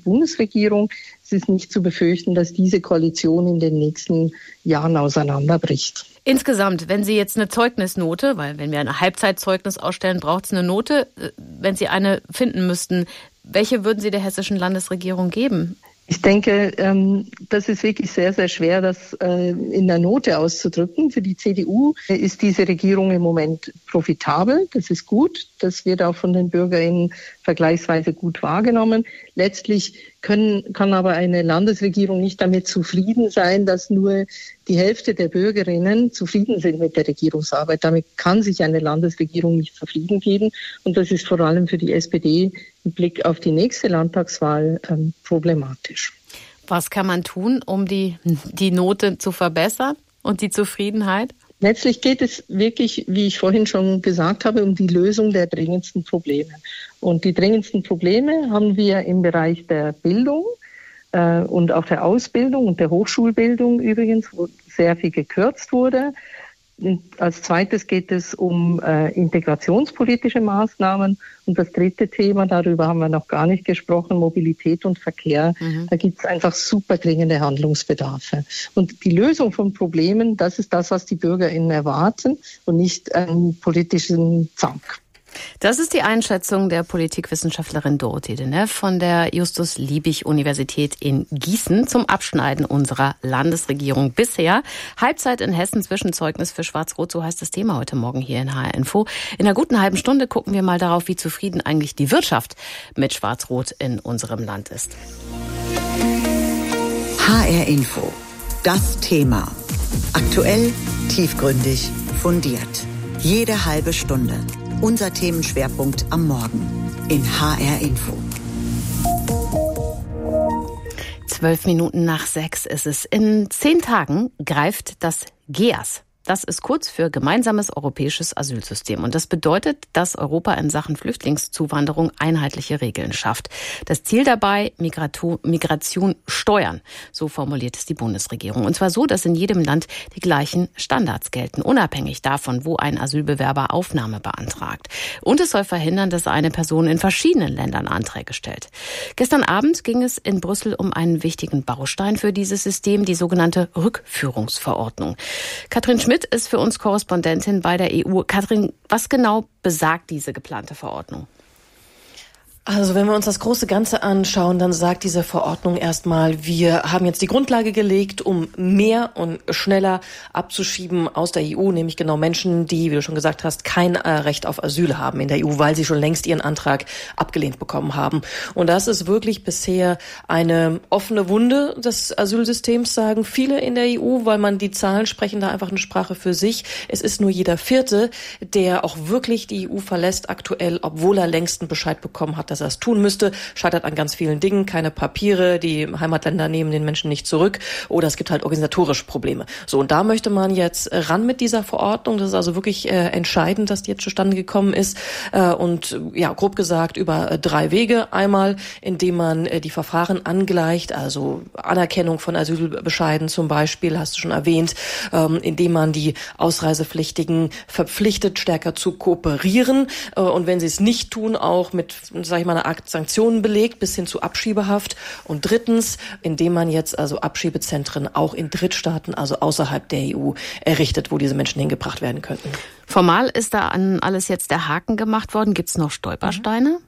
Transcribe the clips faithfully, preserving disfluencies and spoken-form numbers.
Bundesregierung. Es ist nicht zu befürchten, dass diese Koalition in den nächsten Jahren auseinanderbricht. Insgesamt, wenn Sie jetzt eine Zeugnisnote, weil wenn wir ein Halbzeitzeugnis ausstellen, braucht es eine Note, wenn Sie eine finden müssten, welche würden Sie der hessischen Landesregierung geben? Ich denke, ähm, das ist wirklich sehr, sehr schwer, das äh, in der Note auszudrücken. Für die C D U ist diese Regierung im Moment profitabel. Das ist gut. Das wird auch von den BürgerInnen vergleichsweise gut wahrgenommen. Letztlich können, kann aber eine Landesregierung nicht damit zufrieden sein, dass nur die Hälfte der BürgerInnen zufrieden sind mit der Regierungsarbeit. Damit kann sich eine Landesregierung nicht zufrieden geben. Und das ist vor allem für die S P D im Blick auf die nächste Landtagswahl ähm, problematisch. Was kann man tun, um die, die Note zu verbessern und die Zufriedenheit? Letztlich geht es wirklich, wie ich vorhin schon gesagt habe, um die Lösung der dringendsten Probleme. Und die dringendsten Probleme haben wir im Bereich der Bildung äh, und auch der Ausbildung und der Hochschulbildung übrigens, wo sehr viel gekürzt wurde. Und als zweites geht es um äh, integrationspolitische Maßnahmen. Und das dritte Thema, darüber haben wir noch gar nicht gesprochen, Mobilität und Verkehr. Mhm. Da gibt es einfach super dringende Handlungsbedarfe. Und die Lösung von Problemen, das ist das, was die BürgerInnen erwarten und nicht einen politischen Zank. Das ist die Einschätzung der Politikwissenschaftlerin Dorothee Denneff von der Justus-Liebig-Universität in Gießen zum Abschneiden unserer Landesregierung bisher. Halbzeit in Hessen, Zwischenzeugnis für Schwarz-Rot, so heißt das Thema heute Morgen hier in H R Info. In einer guten halben Stunde gucken wir mal darauf, wie zufrieden eigentlich die Wirtschaft mit Schwarz-Rot in unserem Land ist. H R Info, das Thema. Aktuell, tiefgründig, fundiert. Jede halbe Stunde. Unser Themenschwerpunkt am Morgen in H R Info. Zwölf Minuten nach sechs ist es. In zehn Tagen greift das G E A S. Das ist kurz für Gemeinsames Europäisches Asylsystem. Und das bedeutet, dass Europa in Sachen Flüchtlingszuwanderung einheitliche Regeln schafft. Das Ziel dabei, Migration, Migration steuern. So formuliert es die Bundesregierung. Und zwar so, dass in jedem Land die gleichen Standards gelten, unabhängig davon, wo ein Asylbewerber Aufnahme beantragt. Und es soll verhindern, dass eine Person in verschiedenen Ländern Anträge stellt. Gestern Abend ging es in Brüssel um einen wichtigen Baustein für dieses System, die sogenannte Rückführungsverordnung. Katrin Schmidt ist für uns Korrespondentin bei der E U. Katrin, was genau besagt diese geplante Verordnung? Also wenn wir uns das große Ganze anschauen, dann sagt diese Verordnung erstmal, wir haben jetzt die Grundlage gelegt, um mehr und schneller abzuschieben aus der E U, nämlich genau Menschen, die, wie du schon gesagt hast, kein äh, Recht auf Asyl haben in der E U, weil sie schon längst ihren Antrag abgelehnt bekommen haben. Und das ist wirklich bisher eine offene Wunde des Asylsystems, sagen viele in der E U, weil man die Zahlen sprechen da einfach eine Sprache für sich. Es ist nur jeder Vierte, der auch wirklich die E U verlässt aktuell, obwohl er längst einen Bescheid bekommen hat, dass er es tun müsste, scheitert an ganz vielen Dingen, keine Papiere, die Heimatländer nehmen den Menschen nicht zurück oder es gibt halt organisatorische Probleme. So, und da möchte man jetzt ran mit dieser Verordnung. Das ist also wirklich äh, entscheidend, dass die jetzt zustande gekommen ist äh, und ja, grob gesagt über äh, drei Wege. Einmal, indem man äh, die Verfahren angleicht, also Anerkennung von Asylbescheiden zum Beispiel, hast du schon erwähnt, ähm, indem man die Ausreisepflichtigen verpflichtet, stärker zu kooperieren äh, und wenn sie es nicht tun, auch mit, sag ich mal, eine Art Sanktionen belegt, bis hin zu Abschiebehaft. Und drittens, indem man jetzt also Abschiebezentren auch in Drittstaaten, also außerhalb der E U, errichtet, wo diese Menschen hingebracht werden könnten. Formal ist da an alles jetzt der Haken gemacht worden. Gibt es noch Stolpersteine? Mhm.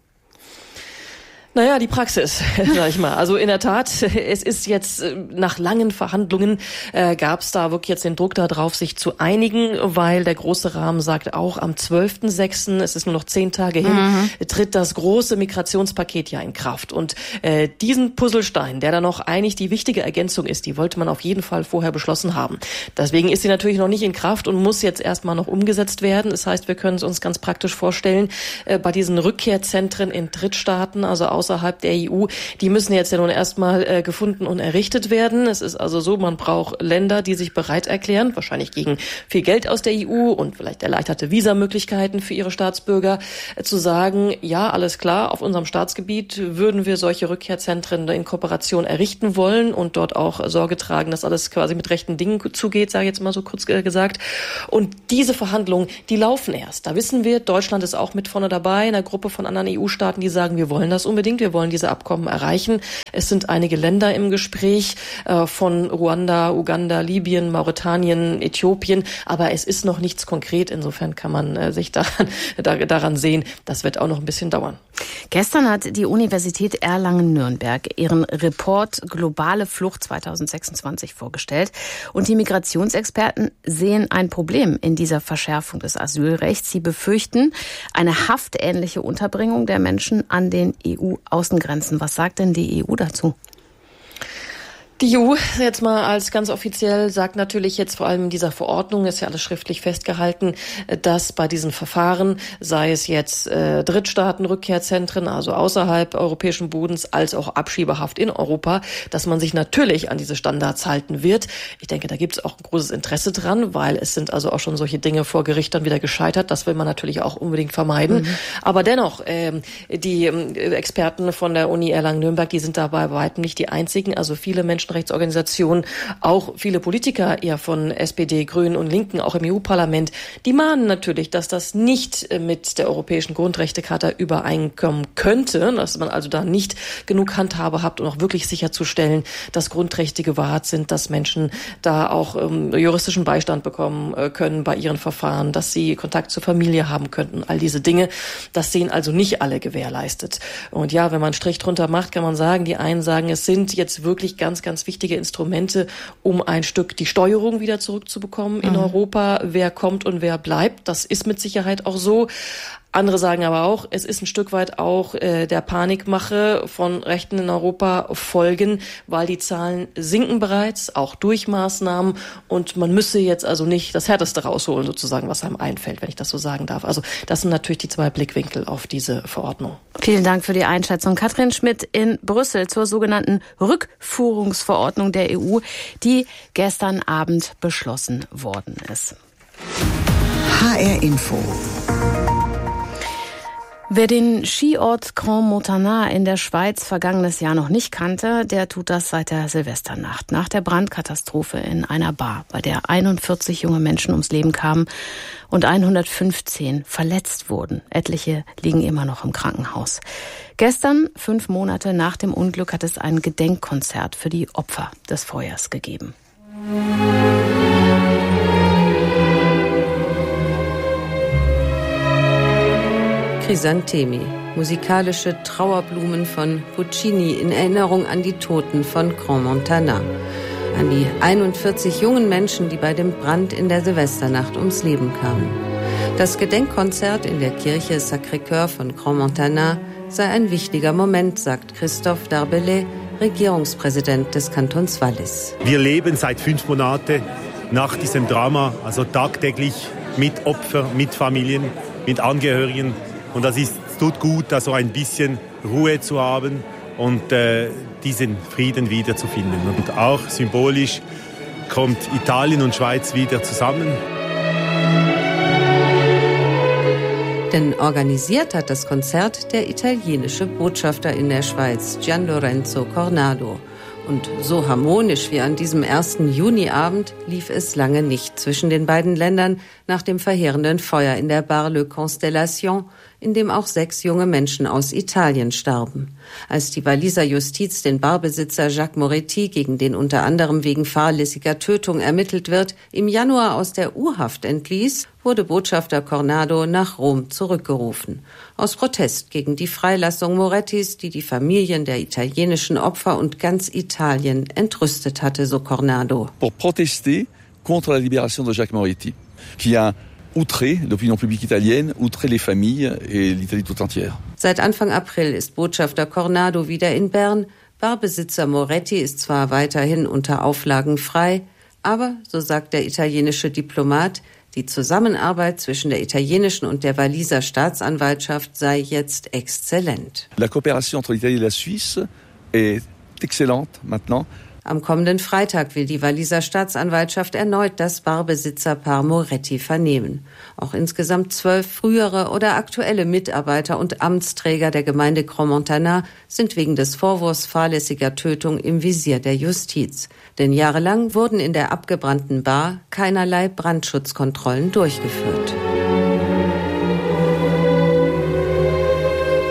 Naja, die Praxis, sag ich mal. Also in der Tat, es ist jetzt nach langen Verhandlungen äh, gab es da wirklich jetzt den Druck darauf, sich zu einigen, weil der große Rahmen sagt auch, am zwölften sechsten, es ist nur noch zehn Tage hin, mhm. tritt das große Migrationspaket ja in Kraft. Und äh, diesen Puzzlestein, der da noch eigentlich die wichtige Ergänzung ist, die wollte man auf jeden Fall vorher beschlossen haben. Deswegen ist sie natürlich noch nicht in Kraft und muss jetzt erstmal noch umgesetzt werden. Das heißt, wir können es uns ganz praktisch vorstellen, äh, bei diesen Rückkehrzentren in Drittstaaten, also aus außerhalb der E U, die müssen jetzt ja nun erstmal äh, gefunden und errichtet werden. Es ist also so, man braucht Länder, die sich bereit erklären, wahrscheinlich gegen viel Geld aus der E U und vielleicht erleichterte Visamöglichkeiten für ihre Staatsbürger, äh, zu sagen, ja, alles klar, auf unserem Staatsgebiet würden wir solche Rückkehrzentren in Kooperation errichten wollen und dort auch Sorge tragen, dass alles quasi mit rechten Dingen zugeht, sage ich jetzt mal so kurz äh, gesagt. Und diese Verhandlungen, die laufen erst. Da wissen wir, Deutschland ist auch mit vorne dabei, in einer Gruppe von anderen E U-Staaten, die sagen, wir wollen das unbedingt. unbedingt. Wir wollen diese Abkommen erreichen. Es sind einige Länder im Gespräch, äh, von Ruanda, Uganda, Libyen, Mauretanien, Äthiopien. Aber es ist noch nichts konkret. Insofern kann man äh, sich daran, da, daran sehen, das wird auch noch ein bisschen dauern. Gestern hat die Universität Erlangen-Nürnberg ihren Report Globale Flucht zweitausendsechsundzwanzig vorgestellt. Und die Migrationsexperten sehen ein Problem in dieser Verschärfung des Asylrechts. Sie befürchten eine haftähnliche Unterbringung der Menschen an den E U-Außengrenzen. Was sagt denn die E U dazu? Die E U, jetzt mal als ganz offiziell, sagt natürlich jetzt vor allem in dieser Verordnung, ist ja alles schriftlich festgehalten, dass bei diesen Verfahren, sei es jetzt äh, Drittstaatenrückkehrzentren, also außerhalb europäischen Bodens, als auch Abschiebehaft in Europa, dass man sich natürlich an diese Standards halten wird. Ich denke, da gibt es auch ein großes Interesse dran, weil es sind also auch schon solche Dinge vor Gericht dann wieder gescheitert. Das will man natürlich auch unbedingt vermeiden. Mhm. Aber dennoch, äh, die äh, Experten von der Uni Erlangen-Nürnberg, die sind dabei bei weitem nicht die einzigen. Also viele Menschen Menschenrechtsorganisationen, auch viele Politiker eher von S P D, Grünen und Linken, auch im E U-Parlament, die mahnen natürlich, dass das nicht mit der Europäischen Grundrechtecharta übereinkommen könnte, dass man also da nicht genug Handhabe hat, um auch wirklich sicherzustellen, dass Grundrechte gewahrt sind, dass Menschen da auch ähm, juristischen Beistand bekommen äh, können bei ihren Verfahren, dass sie Kontakt zur Familie haben könnten, all diese Dinge. Das sehen also nicht alle gewährleistet. Und ja, wenn man einen Strich drunter macht, kann man sagen, die einen sagen, es sind jetzt wirklich ganz, ganz wichtige Instrumente, um ein Stück die Steuerung wieder zurückzubekommen in mhm. Europa. Wer kommt und wer bleibt, das ist mit Sicherheit auch so. Andere sagen aber auch, es ist ein Stück weit auch äh, der Panikmache von Rechten in Europa Folgen, weil die Zahlen sinken bereits, auch durch Maßnahmen. Und man müsse jetzt also nicht das Härteste rausholen, sozusagen, was einem einfällt, wenn ich das so sagen darf. Also das sind natürlich die zwei Blickwinkel auf diese Verordnung. Vielen Dank für die Einschätzung. Katrin Schmidt in Brüssel zur sogenannten Rückführungsverordnung der E U, die gestern Abend beschlossen worden ist. H R Info. Wer den Skiort Grand Montana in der Schweiz vergangenes Jahr noch nicht kannte, der tut das seit der Silvesternacht. Nach der Brandkatastrophe in einer Bar, bei der einundvierzig junge Menschen ums Leben kamen und hundertfünfzehn verletzt wurden. Etliche liegen immer noch im Krankenhaus. Gestern, fünf Monate nach dem Unglück, hat es ein Gedenkkonzert für die Opfer des Feuers gegeben. Chrysanthemi, musikalische Trauerblumen von Puccini in Erinnerung an die Toten von Grand Montana. An die einundvierzig jungen Menschen, die bei dem Brand in der Silvesternacht ums Leben kamen. Das Gedenkkonzert in der Kirche Sacré-Cœur von Grand Montana sei ein wichtiger Moment, sagt Christophe Darbellay, Regierungspräsident des Kantons Wallis. Wir leben seit fünf Monaten nach diesem Drama, also tagtäglich mit Opfern, mit Familien, mit Angehörigen. Und das ist, tut gut, also ein bisschen Ruhe zu haben und äh, diesen Frieden wiederzufinden. Und auch symbolisch kommt Italien und Schweiz wieder zusammen. Denn organisiert hat das Konzert der italienische Botschafter in der Schweiz, Gian Lorenzo Cornado. Und so harmonisch wie an diesem ersten Juniabend lief es lange nicht zwischen den beiden Ländern nach dem verheerenden Feuer in der Bar Le Constellation, in dem auch sechs junge Menschen aus Italien starben. Als die Walliser Justiz den Barbesitzer Jacques Moretti, gegen den unter anderem wegen fahrlässiger Tötung ermittelt wird, im Januar aus der U-Haft entließ, wurde Botschafter Cornado nach Rom zurückgerufen. Aus Protest gegen die Freilassung Morettis, die die Familien der italienischen Opfer und ganz Italien entrüstet hatte, so Cornado. Pour protester contre la libération de Jacques Moretti, qui a outré l'opinion publique italienne, outré les familles et l'Italie tout entière. Seit Anfang April ist Botschafter Cornado wieder in Bern. Barbesitzer Moretti ist zwar weiterhin unter Auflagen frei, aber, so sagt der italienische Diplomat, die Zusammenarbeit zwischen der italienischen und der Walliser Staatsanwaltschaft sei jetzt exzellent. La coopération entre l'Italie et la Suisse est excellente maintenant. Am kommenden Freitag will die Walliser Staatsanwaltschaft erneut das Barbesitzerpaar Moretti vernehmen. Auch insgesamt zwölf frühere oder aktuelle Mitarbeiter und Amtsträger der Gemeinde Grand Montana sind wegen des Vorwurfs fahrlässiger Tötung im Visier der Justiz. Denn jahrelang wurden in der abgebrannten Bar keinerlei Brandschutzkontrollen durchgeführt.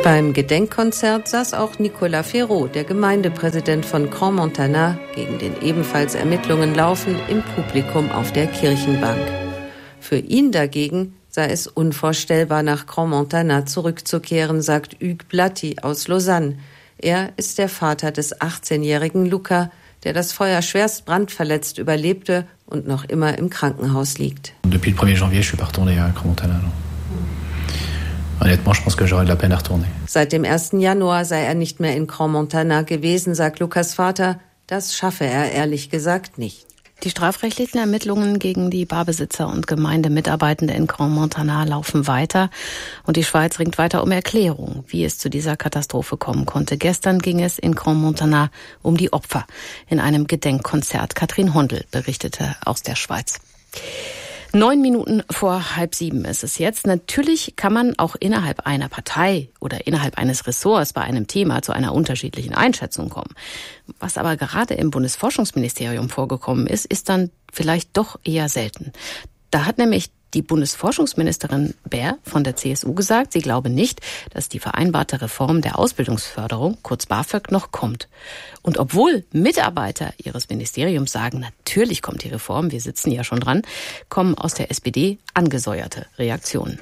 Beim Gedenkkonzert saß auch Nicolas Ferraud, der Gemeindepräsident von Crans-Montana, gegen den ebenfalls Ermittlungen laufen, im Publikum auf der Kirchenbank. Für ihn dagegen sei es unvorstellbar, nach Crans-Montana zurückzukehren, sagt Hugues Blatti aus Lausanne. Er ist der Vater des achtzehnjährigen Luca, der das Feuer schwerst brandverletzt überlebte und noch immer im Krankenhaus liegt. Depuis le premier janvier, je suis pas retourné à Crans-Montana. Honnêtement, je pense que j'aurais de la peine à retourner. Seit dem ersten Januar sei er nicht mehr in Crans-Montana gewesen, sagt Lukas Vater. Das schaffe er ehrlich gesagt nicht. Die strafrechtlichen Ermittlungen gegen die Barbesitzer und Gemeindemitarbeitende in Crans-Montana laufen weiter. Und die Schweiz ringt weiter um Erklärung, wie es zu dieser Katastrophe kommen konnte. Gestern ging es in Crans-Montana um die Opfer in einem Gedenkkonzert. Katrin Hondel berichtete aus der Schweiz. Neun Minuten vor halb sieben ist es jetzt. Natürlich kann man auch innerhalb einer Partei oder innerhalb eines Ressorts bei einem Thema zu einer unterschiedlichen Einschätzung kommen. Was aber gerade im Bundesforschungsministerium vorgekommen ist, ist dann vielleicht doch eher selten. Da hat nämlich die Bundesforschungsministerin Baer von der C S U gesagt, sie glaube nicht, dass die vereinbarte Reform der Ausbildungsförderung, kurz BAföG, noch kommt. Und obwohl Mitarbeiter ihres Ministeriums sagen, natürlich kommt die Reform, wir sitzen ja schon dran, kommen aus der S P D angesäuerte Reaktionen.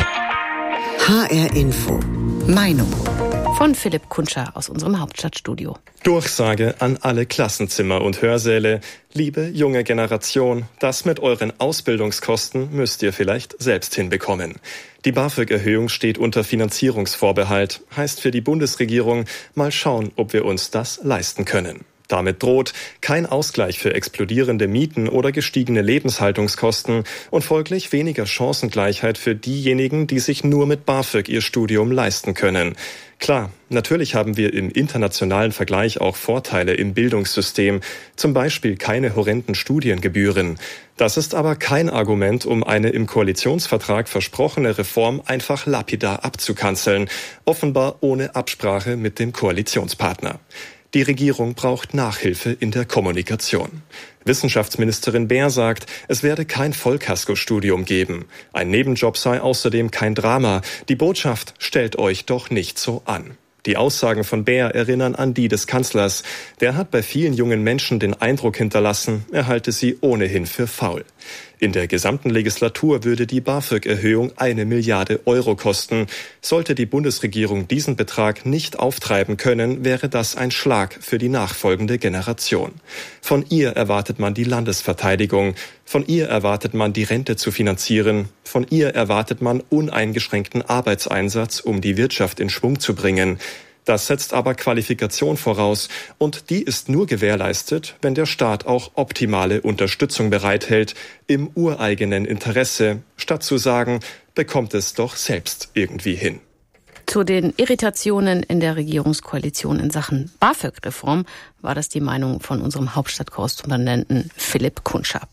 H R Info. Meinung. Von Philipp Kunscher aus unserem Hauptstadtstudio. Durchsage an alle Klassenzimmer und Hörsäle. Liebe junge Generation, das mit euren Ausbildungskosten müsst ihr vielleicht selbst hinbekommen. Die BAföG-Erhöhung steht unter Finanzierungsvorbehalt. Heißt für die Bundesregierung, mal schauen, ob wir uns das leisten können. Damit droht kein Ausgleich für explodierende Mieten oder gestiegene Lebenshaltungskosten und folglich weniger Chancengleichheit für diejenigen, die sich nur mit BAföG ihr Studium leisten können. Klar, natürlich haben wir im internationalen Vergleich auch Vorteile im Bildungssystem, zum Beispiel keine horrenden Studiengebühren. Das ist aber kein Argument, um eine im Koalitionsvertrag versprochene Reform einfach lapidar abzukanzeln, offenbar ohne Absprache mit dem Koalitionspartner. Die Regierung braucht Nachhilfe in der Kommunikation. Wissenschaftsministerin Baer sagt, es werde kein Vollkaskostudium geben. Ein Nebenjob sei außerdem kein Drama. Die Botschaft: stellt euch doch nicht so an. Die Aussagen von Baer erinnern an die des Kanzlers. Der hat bei vielen jungen Menschen den Eindruck hinterlassen, er halte sie ohnehin für faul. In der gesamten Legislatur würde die BAföG-Erhöhung eine Milliarde Euro kosten. Sollte die Bundesregierung diesen Betrag nicht auftreiben können, wäre das ein Schlag für die nachfolgende Generation. Von ihr erwartet man die Landesverteidigung. Von ihr erwartet man, die Rente zu finanzieren. Von ihr erwartet man uneingeschränkten Arbeitseinsatz, um die Wirtschaft in Schwung zu bringen. Das setzt aber Qualifikation voraus und die ist nur gewährleistet, wenn der Staat auch optimale Unterstützung bereithält, im ureigenen Interesse, statt zu sagen, bekommt es doch selbst irgendwie hin. Zu den Irritationen in der Regierungskoalition in Sachen BAföG-Reform war das die Meinung von unserem Hauptstadtkorrespondenten Philipp Kunscher.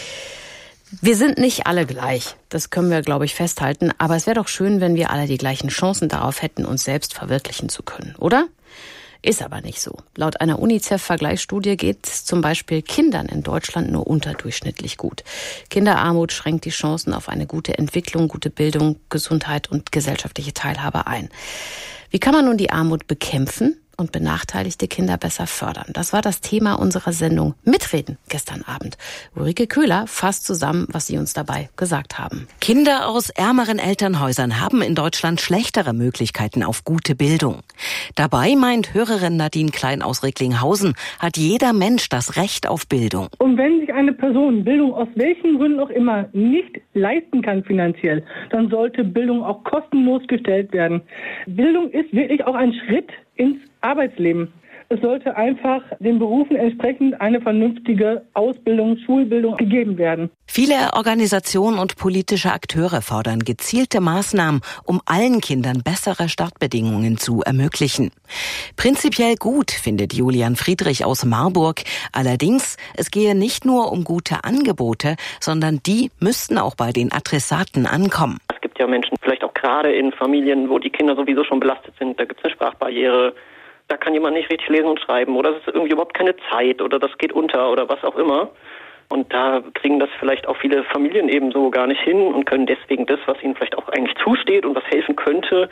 Wir sind nicht alle gleich, das können wir, glaube ich, festhalten. Aber es wäre doch schön, wenn wir alle die gleichen Chancen darauf hätten, uns selbst verwirklichen zu können, oder? Ist aber nicht so. Laut einer UNICEF-Vergleichsstudie geht es zum Beispiel Kindern in Deutschland nur unterdurchschnittlich gut. Kinderarmut schränkt die Chancen auf eine gute Entwicklung, gute Bildung, Gesundheit und gesellschaftliche Teilhabe ein. Wie kann man nun die Armut bekämpfen und benachteiligte Kinder besser fördern? Das war das Thema unserer Sendung Mitreden gestern Abend. Ulrike Köhler fasst zusammen, was Sie uns dabei gesagt haben. Kinder aus ärmeren Elternhäusern haben in Deutschland schlechtere Möglichkeiten auf gute Bildung. Dabei, meint Hörerin Nadine Klein aus Recklinghausen, hat jeder Mensch das Recht auf Bildung. Und wenn sich eine Person Bildung aus welchen Gründen auch immer nicht leisten kann finanziell, dann sollte Bildung auch kostenlos gestellt werden. Bildung ist wirklich auch ein Schritt ins Arbeitsleben. Es sollte einfach den Berufen entsprechend eine vernünftige Ausbildung, Schulbildung gegeben werden. Viele Organisationen und politische Akteure fordern gezielte Maßnahmen, um allen Kindern bessere Startbedingungen zu ermöglichen. Prinzipiell gut, findet Julian Friedrich aus Marburg. Allerdings, es gehe nicht nur um gute Angebote, sondern die müssten auch bei den Adressaten ankommen. Es gibt ja Menschen, vielleicht auch gerade in Familien, wo die Kinder sowieso schon belastet sind, da gibt es eine Sprachbarriere. Da kann jemand nicht richtig lesen und schreiben oder es ist irgendwie überhaupt keine Zeit oder das geht unter oder was auch immer. Und da kriegen das vielleicht auch viele Familien eben so gar nicht hin und können deswegen das, was ihnen vielleicht auch eigentlich zusteht und was helfen könnte,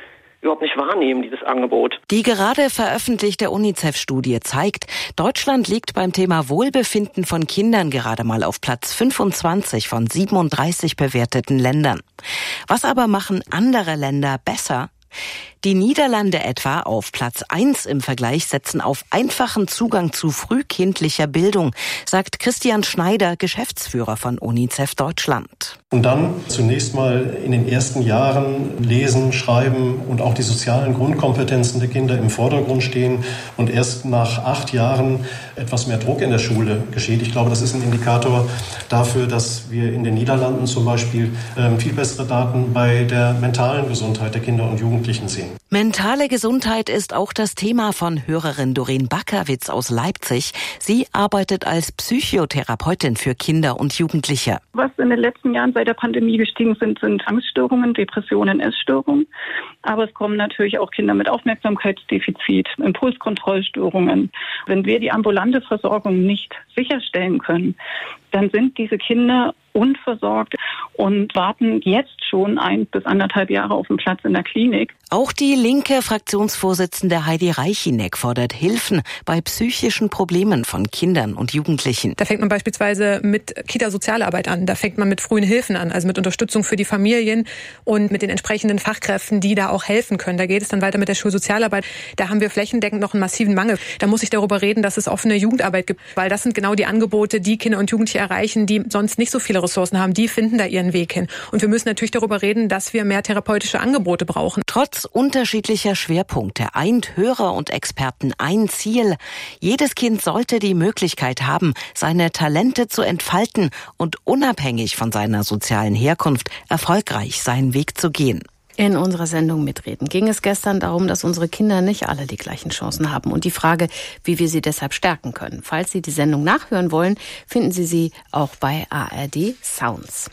überhaupt nicht wahrnehmen, dieses Angebot. Die gerade veröffentlichte UNICEF-Studie zeigt, Deutschland liegt beim Thema Wohlbefinden von Kindern gerade mal auf Platz fünfundzwanzig von siebenunddreißig bewerteten Ländern. Was aber machen andere Länder besser? Die Niederlande etwa auf Platz eins im Vergleich setzen auf einfachen Zugang zu frühkindlicher Bildung, sagt Christian Schneider, Geschäftsführer von UNICEF Deutschland. Und dann zunächst mal in den ersten Jahren lesen, schreiben und auch die sozialen Grundkompetenzen der Kinder im Vordergrund stehen und erst nach acht Jahren etwas mehr Druck in der Schule geschieht. Ich glaube, das ist ein Indikator dafür, dass wir in den Niederlanden zum Beispiel ähm, viel bessere Daten bei der mentalen Gesundheit der Kinder und Jugendlichen sehen. Mentale Gesundheit ist auch das Thema von Hörerin Doreen Backerwitz aus Leipzig. Sie arbeitet als Psychotherapeutin für Kinder und Jugendliche. Was in den letzten Jahren seit der Pandemie gestiegen sind, sind Angststörungen, Depressionen, Essstörungen. Aber es kommen natürlich auch Kinder mit Aufmerksamkeitsdefizit, Impulskontrollstörungen. Wenn wir die ambulante Versorgung nicht sicherstellen können, dann sind diese Kinder unversorgt und warten jetzt schon ein bis anderthalb Jahre auf einen Platz in der Klinik. Auch die linke Fraktionsvorsitzende Heidi Reichineck fordert Hilfen bei psychischen Problemen von Kindern und Jugendlichen. Da fängt man beispielsweise mit Kita-Sozialarbeit an, da fängt man mit frühen Hilfen an, also mit Unterstützung für die Familien und mit den entsprechenden Fachkräften, die da auch helfen können. Da geht es dann weiter mit der Schulsozialarbeit. Da haben wir flächendeckend noch einen massiven Mangel. Da muss ich darüber reden, dass es offene Jugendarbeit gibt, weil das sind genau die Angebote, die Kinder und Jugendliche erreichen, die sonst nicht so viele Ressourcen haben. Die finden da ihren Weg hin. Und wir müssen natürlich darüber reden, dass wir mehr therapeutische Angebote brauchen. Trotz unterschiedlicher Schwerpunkte eint Hörer und Experten ein Ziel. Jedes Kind sollte die Möglichkeit haben, seine Talente zu entfalten und unabhängig von seiner sozialen Herkunft erfolgreich seinen Weg zu gehen. In unserer Sendung Mitreden ging es gestern darum, dass unsere Kinder nicht alle die gleichen Chancen haben und die Frage, wie wir sie deshalb stärken können. Falls Sie die Sendung nachhören wollen, finden Sie sie auch bei A R D Sounds.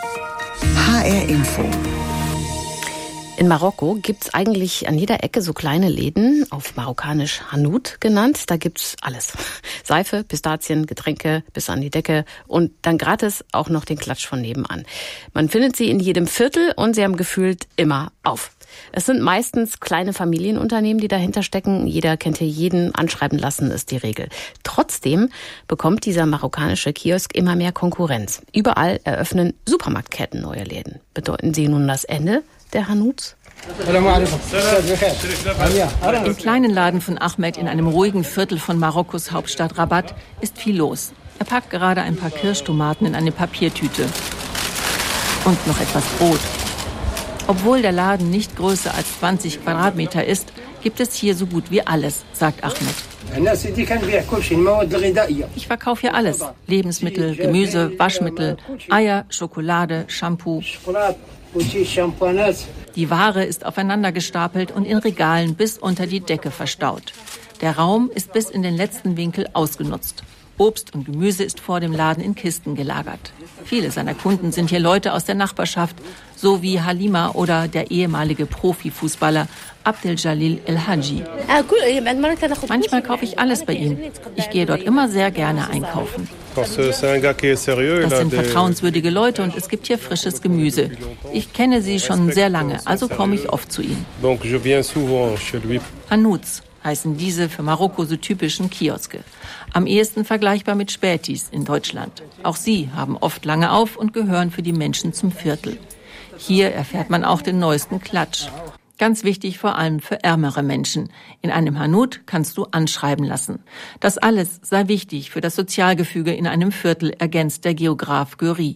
H R Info. In Marokko gibt's eigentlich an jeder Ecke so kleine Läden, auf marokkanisch Hanout genannt. Da gibt's alles. Seife, Pistazien, Getränke bis an die Decke und dann gratis auch noch den Klatsch von nebenan. Man findet sie in jedem Viertel und sie haben gefühlt immer auf. Es sind meistens kleine Familienunternehmen, die dahinter stecken. Jeder kennt hier jeden, anschreiben lassen ist die Regel. Trotzdem bekommt dieser marokkanische Kiosk immer mehr Konkurrenz. Überall eröffnen Supermarktketten neue Läden. Bedeuten sie nun das Ende der Hanouts? Im kleinen Laden von Ahmed in einem ruhigen Viertel von Marokkos Hauptstadt Rabat ist viel los. Er packt gerade ein paar Kirschtomaten in eine Papiertüte. Und noch etwas Brot. Obwohl der Laden nicht größer als zwanzig Quadratmeter ist, gibt es hier so gut wie alles, sagt Ahmed. Ich verkaufe hier alles. Lebensmittel, Gemüse, Waschmittel, Eier, Schokolade, Shampoo. Die Ware ist aufeinander gestapelt und in Regalen bis unter die Decke verstaut. Der Raum ist bis in den letzten Winkel ausgenutzt. Obst und Gemüse ist vor dem Laden in Kisten gelagert. Viele seiner Kunden sind hier Leute aus der Nachbarschaft, so wie Halima oder der ehemalige Profifußballer Abdeljalil El-Hadji. Manchmal kaufe ich alles bei ihm. Ich gehe dort immer sehr gerne einkaufen. Das sind vertrauenswürdige Leute und es gibt hier frisches Gemüse. Ich kenne sie schon sehr lange, also komme ich oft zu ihnen. Hanouts heißen diese für Marokko so typischen Kioske. Am ehesten vergleichbar mit Spätis in Deutschland. Auch sie haben oft lange auf und gehören für die Menschen zum Viertel. Hier erfährt man auch den neuesten Klatsch. Ganz wichtig vor allem für ärmere Menschen. In einem Hanout kannst du anschreiben lassen. Das alles sei wichtig für das Sozialgefüge in einem Viertel, ergänzt der Geograf Göri.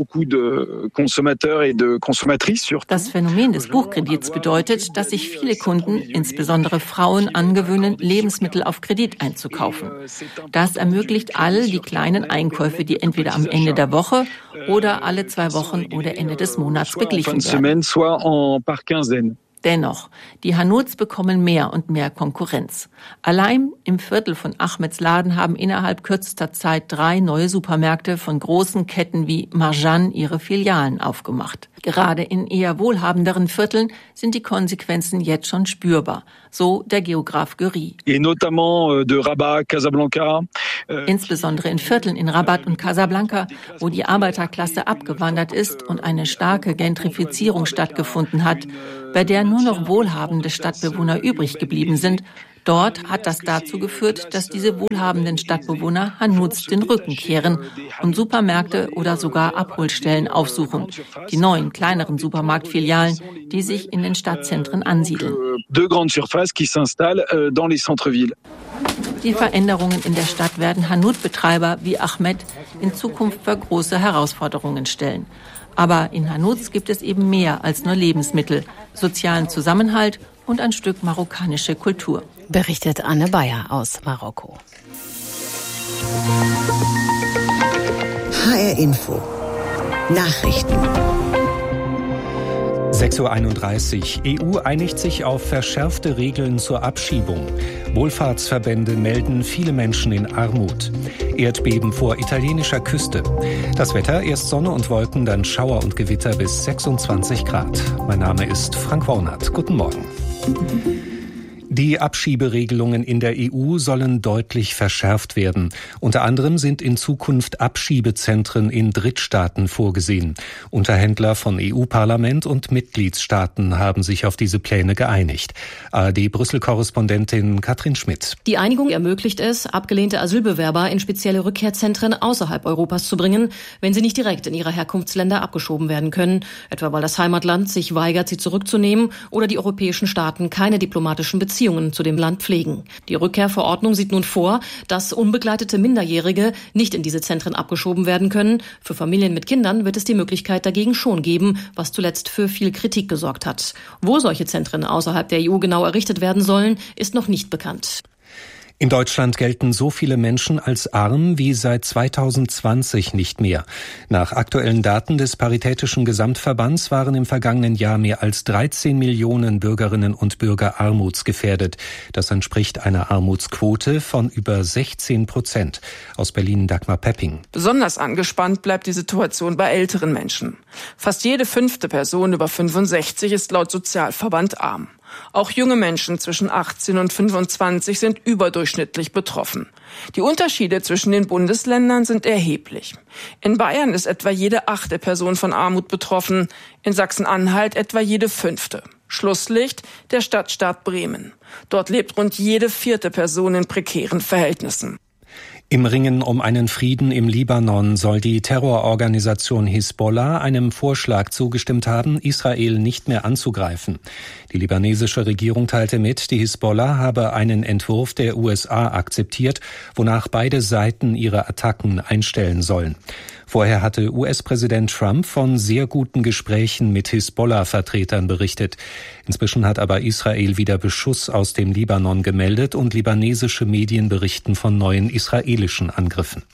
Das Phänomen des Buchkredits bedeutet, dass sich viele Kunden, insbesondere Frauen, angewöhnen, Lebensmittel auf Kredit einzukaufen. Das ermöglicht all die kleinen Einkäufe, die entweder am Ende der Woche oder alle zwei Wochen oder Ende des Monats beglichen werden. Dennoch, die Hanouts bekommen mehr und mehr Konkurrenz. Allein im Viertel von Ahmeds Laden haben innerhalb kürzester Zeit drei neue Supermärkte von großen Ketten wie Marjan ihre Filialen aufgemacht. Gerade in eher wohlhabenderen Vierteln sind die Konsequenzen jetzt schon spürbar, so der Geograf Göri. Insbesondere in Vierteln in Rabat und Casablanca, wo die Arbeiterklasse abgewandert ist und eine starke Gentrifizierung stattgefunden hat, bei der nur noch wohlhabende Stadtbewohner übrig geblieben sind. Dort hat das dazu geführt, dass diese wohlhabenden Stadtbewohner Hanuts den Rücken kehren und Supermärkte oder sogar Abholstellen aufsuchen. Die neuen, kleineren Supermarktfilialen, die sich in den Stadtzentren ansiedeln. Die Veränderungen in der Stadt werden Hanut-Betreiber wie Ahmed in Zukunft vor große Herausforderungen stellen. Aber in Hanuts gibt es eben mehr als nur Lebensmittel, sozialen Zusammenhalt und ein Stück marokkanische Kultur. Berichtet Anne Bayer aus Marokko. H R Info. Nachrichten. sechs Uhr einunddreißig. E U einigt sich auf verschärfte Regeln zur Abschiebung. Wohlfahrtsverbände melden viele Menschen in Armut. Erdbeben vor italienischer Küste. Das Wetter, erst Sonne und Wolken, dann Schauer und Gewitter bis sechsundzwanzig Grad. Mein Name ist Frank Wornert. Guten Morgen. Die Abschieberegelungen in der E U sollen deutlich verschärft werden. Unter anderem sind in Zukunft Abschiebezentren in Drittstaaten vorgesehen. Unterhändler von E U-Parlament und Mitgliedstaaten haben sich auf diese Pläne geeinigt. A R D-Brüssel-Korrespondentin Katrin Schmidt. Die Einigung ermöglicht es, abgelehnte Asylbewerber in spezielle Rückkehrzentren außerhalb Europas zu bringen, wenn sie nicht direkt in ihre Herkunftsländer abgeschoben werden können, etwa weil das Heimatland sich weigert, sie zurückzunehmen oder die europäischen Staaten keine diplomatischen Beziehungen zu dem Land pflegen. Die Rückkehrverordnung sieht nun vor, dass unbegleitete Minderjährige nicht in diese Zentren abgeschoben werden können. Für Familien mit Kindern wird es die Möglichkeit dagegen schon geben, was zuletzt für viel Kritik gesorgt hat. Wo solche Zentren außerhalb der E U genau errichtet werden sollen, ist noch nicht bekannt. In Deutschland gelten so viele Menschen als arm wie seit zweitausendzwanzig nicht mehr. Nach aktuellen Daten des Paritätischen Gesamtverbands waren im vergangenen Jahr mehr als dreizehn Millionen Bürgerinnen und Bürger armutsgefährdet. Das entspricht einer Armutsquote von über sechzehn Prozent. Aus Berlin Dagmar Pepping. Besonders angespannt bleibt die Situation bei älteren Menschen. Fast jede fünfte Person über fünfundsechzig ist laut Sozialverband arm. Auch junge Menschen zwischen achtzehn und fünfundzwanzig sind überdurchschnittlich betroffen. Die Unterschiede zwischen den Bundesländern sind erheblich. In Bayern ist etwa jede achte Person von Armut betroffen, in Sachsen-Anhalt etwa jede fünfte. Schlusslicht der Stadtstaat Bremen. Dort lebt rund jede vierte Person in prekären Verhältnissen. Im Ringen um einen Frieden im Libanon soll die Terrororganisation Hisbollah einem Vorschlag zugestimmt haben, Israel nicht mehr anzugreifen. Die libanesische Regierung teilte mit, die Hisbollah habe einen Entwurf der U S A akzeptiert, wonach beide Seiten ihre Attacken einstellen sollen. Vorher hatte U S-Präsident Trump von sehr guten Gesprächen mit Hisbollah-Vertretern berichtet. Inzwischen hat aber Israel wieder Beschuss aus dem Libanon gemeldet und libanesische Medien berichten von neuen israelischen Angriffen.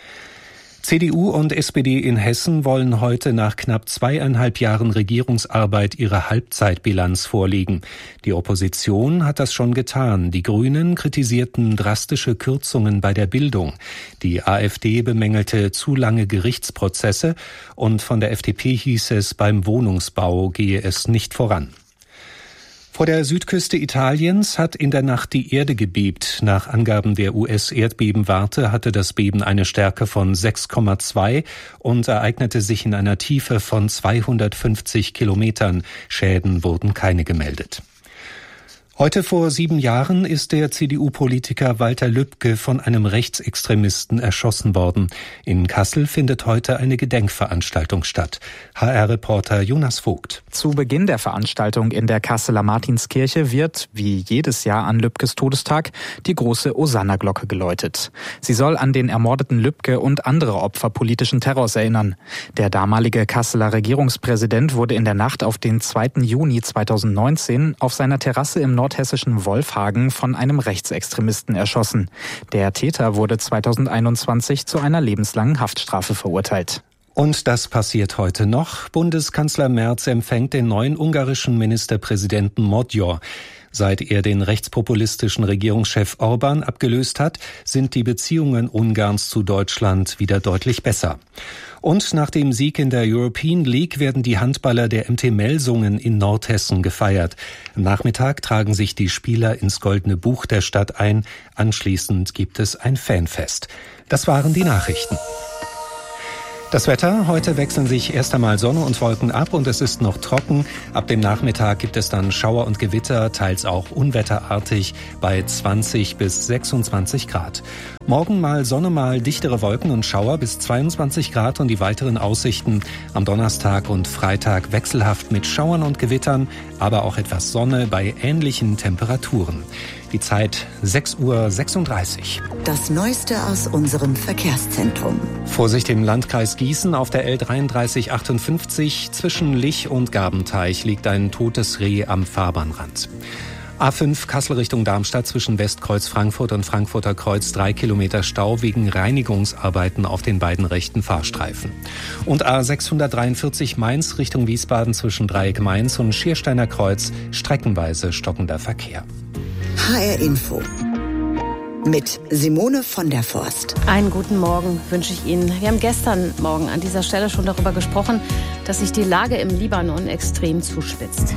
C D U und S P D in Hessen wollen heute nach knapp zweieinhalb Jahren Regierungsarbeit ihre Halbzeitbilanz vorlegen. Die Opposition hat das schon getan. Die Grünen kritisierten drastische Kürzungen bei der Bildung. Die AfD bemängelte zu lange Gerichtsprozesse und von der F D P hieß es, beim Wohnungsbau gehe es nicht voran. Vor der Südküste Italiens hat in der Nacht die Erde gebebt. Nach Angaben der U S-Erdbebenwarte hatte das Beben eine Stärke von sechs Komma zwei und ereignete sich in einer Tiefe von zweihundertfünfzig Kilometern. Schäden wurden keine gemeldet. Heute vor sieben Jahren ist der C D U-Politiker Walter Lübcke von einem Rechtsextremisten erschossen worden. In Kassel findet heute eine Gedenkveranstaltung statt. H R-Reporter Jonas Vogt. Zu Beginn der Veranstaltung in der Kasseler Martinskirche wird, wie jedes Jahr an Lübkes Todestag, die große Osanna-Glocke geläutet. Sie soll an den ermordeten Lübcke und andere Opfer politischen Terrors erinnern. Der damalige Kasseler Regierungspräsident wurde in der Nacht auf den zweiten Juni zweitausendneunzehn auf seiner Terrasse im nordhessischen Wolfhagen von einem Rechtsextremisten erschossen. Der Täter wurde zweitausendeinundzwanzig zu einer lebenslangen Haftstrafe verurteilt. Und das passiert heute noch. Bundeskanzler Merz empfängt den neuen ungarischen Ministerpräsidenten Magyar. Seit er den rechtspopulistischen Regierungschef Orban abgelöst hat, sind die Beziehungen Ungarns zu Deutschland wieder deutlich besser. Und nach dem Sieg in der European League werden die Handballer der M T Melsungen in Nordhessen gefeiert. Am Nachmittag tragen sich die Spieler ins Goldene Buch der Stadt ein. Anschließend gibt es ein Fanfest. Das waren die Nachrichten. Das Wetter, heute wechseln sich erst einmal Sonne und Wolken ab und es ist noch trocken. Ab dem Nachmittag gibt es dann Schauer und Gewitter, teils auch unwetterartig bei zwanzig bis sechsundzwanzig Grad. Morgen mal Sonne, mal dichtere Wolken und Schauer bis zweiundzwanzig Grad und die weiteren Aussichten am Donnerstag und Freitag wechselhaft mit Schauern und Gewittern, aber auch etwas Sonne bei ähnlichen Temperaturen. Die Zeit sechs Uhr sechsunddreißig. Das Neueste aus unserem Verkehrszentrum. Vorsicht im Landkreis Gießen auf der L dreiunddreißig achtundfünfzig. Zwischen Lich und Gabenteich liegt ein totes Reh am Fahrbahnrand. A fünf Kassel Richtung Darmstadt zwischen Westkreuz Frankfurt und Frankfurter Kreuz drei Kilometer Stau wegen Reinigungsarbeiten auf den beiden rechten Fahrstreifen. Und A sechshundertdreiundvierzig Mainz Richtung Wiesbaden zwischen Dreieck Mainz und Schiersteiner Kreuz streckenweise stockender Verkehr. H R Info mit Simone von der Forst. Einen guten Morgen wünsche ich Ihnen. Wir haben gestern Morgen an dieser Stelle schon darüber gesprochen, dass sich die Lage im Libanon extrem zuspitzt.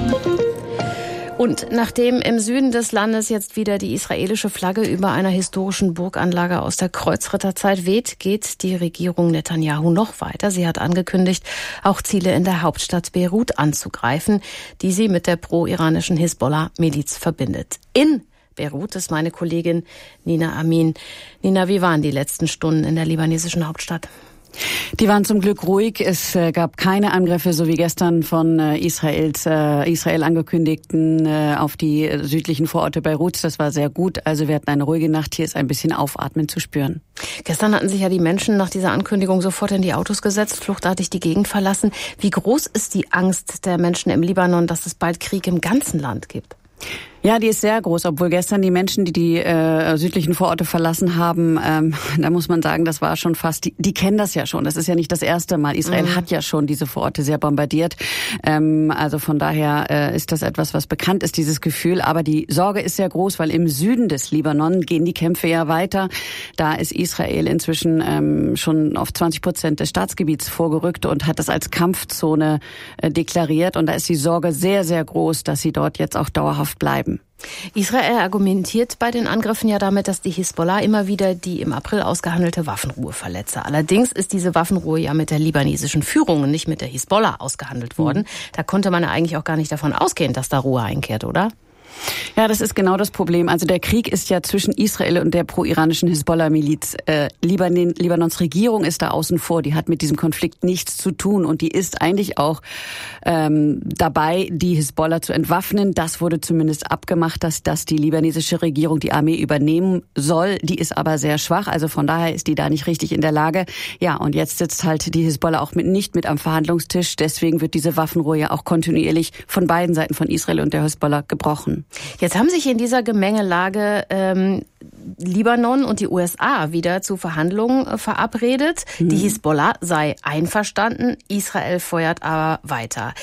Und nachdem im Süden des Landes jetzt wieder die israelische Flagge über einer historischen Burganlage aus der Kreuzritterzeit weht, geht die Regierung Netanyahu noch weiter. Sie hat angekündigt, auch Ziele in der Hauptstadt Beirut anzugreifen, die sie mit der pro-iranischen Hisbollah-Miliz verbindet. In Beirut ist meine Kollegin Nina Amin. Nina, wie waren die letzten Stunden in der libanesischen Hauptstadt? Die waren zum Glück ruhig. Es äh, gab keine Angriffe, so wie gestern von äh, Israels, äh, Israel angekündigten, äh, auf die äh, südlichen Vororte Beiruts. Das war sehr gut. Also wir hatten eine ruhige Nacht. Hier ist ein bisschen Aufatmen zu spüren. Gestern hatten sich ja die Menschen nach dieser Ankündigung sofort in die Autos gesetzt, fluchtartig die Gegend verlassen. Wie groß ist die Angst der Menschen im Libanon, dass es bald Krieg im ganzen Land gibt? Ja, die ist sehr groß, obwohl gestern die Menschen, die die äh, südlichen Vororte verlassen haben, ähm, da muss man sagen, das war schon fast, die, die kennen das ja schon. Das ist ja nicht das erste Mal. Israel mhm. hat ja schon diese Vororte sehr bombardiert. Ähm, also von daher äh, ist das etwas, was bekannt ist, dieses Gefühl. Aber die Sorge ist sehr groß, weil im Süden des Libanon gehen die Kämpfe ja weiter. Da ist Israel inzwischen ähm, schon auf zwanzig Prozent des Staatsgebiets vorgerückt und hat das als Kampfzone äh, deklariert. Und da ist die Sorge sehr, sehr groß, dass sie dort jetzt auch dauerhaft bleiben. Israel argumentiert bei den Angriffen ja damit, dass die Hisbollah immer wieder die im April ausgehandelte Waffenruhe verletze. Allerdings ist diese Waffenruhe ja mit der libanesischen Führung und nicht mit der Hisbollah ausgehandelt worden. Mhm. Da konnte man ja eigentlich auch gar nicht davon ausgehen, dass da Ruhe einkehrt, oder? Ja, das ist genau das Problem. Also der Krieg ist ja zwischen Israel und der pro-iranischen Hisbollah-Miliz. Äh, Libanon, Libanons Regierung ist da außen vor. Die hat mit diesem Konflikt nichts zu tun und die ist eigentlich auch ähm, dabei, die Hisbollah zu entwaffnen. Das wurde zumindest abgemacht, dass, dass die libanesische Regierung die Armee übernehmen soll. Die ist aber sehr schwach, also von daher ist die da nicht richtig in der Lage. Ja, und jetzt sitzt halt die Hisbollah auch mit, nicht mit am Verhandlungstisch. Deswegen wird diese Waffenruhe ja auch kontinuierlich von beiden Seiten, von Israel und der Hisbollah, gebrochen. Jetzt haben sich in dieser Gemengelage ähm, Libanon und die U S A wieder zu Verhandlungen äh, verabredet. Mhm. Die Hisbollah sei einverstanden, Israel feuert aber weiter.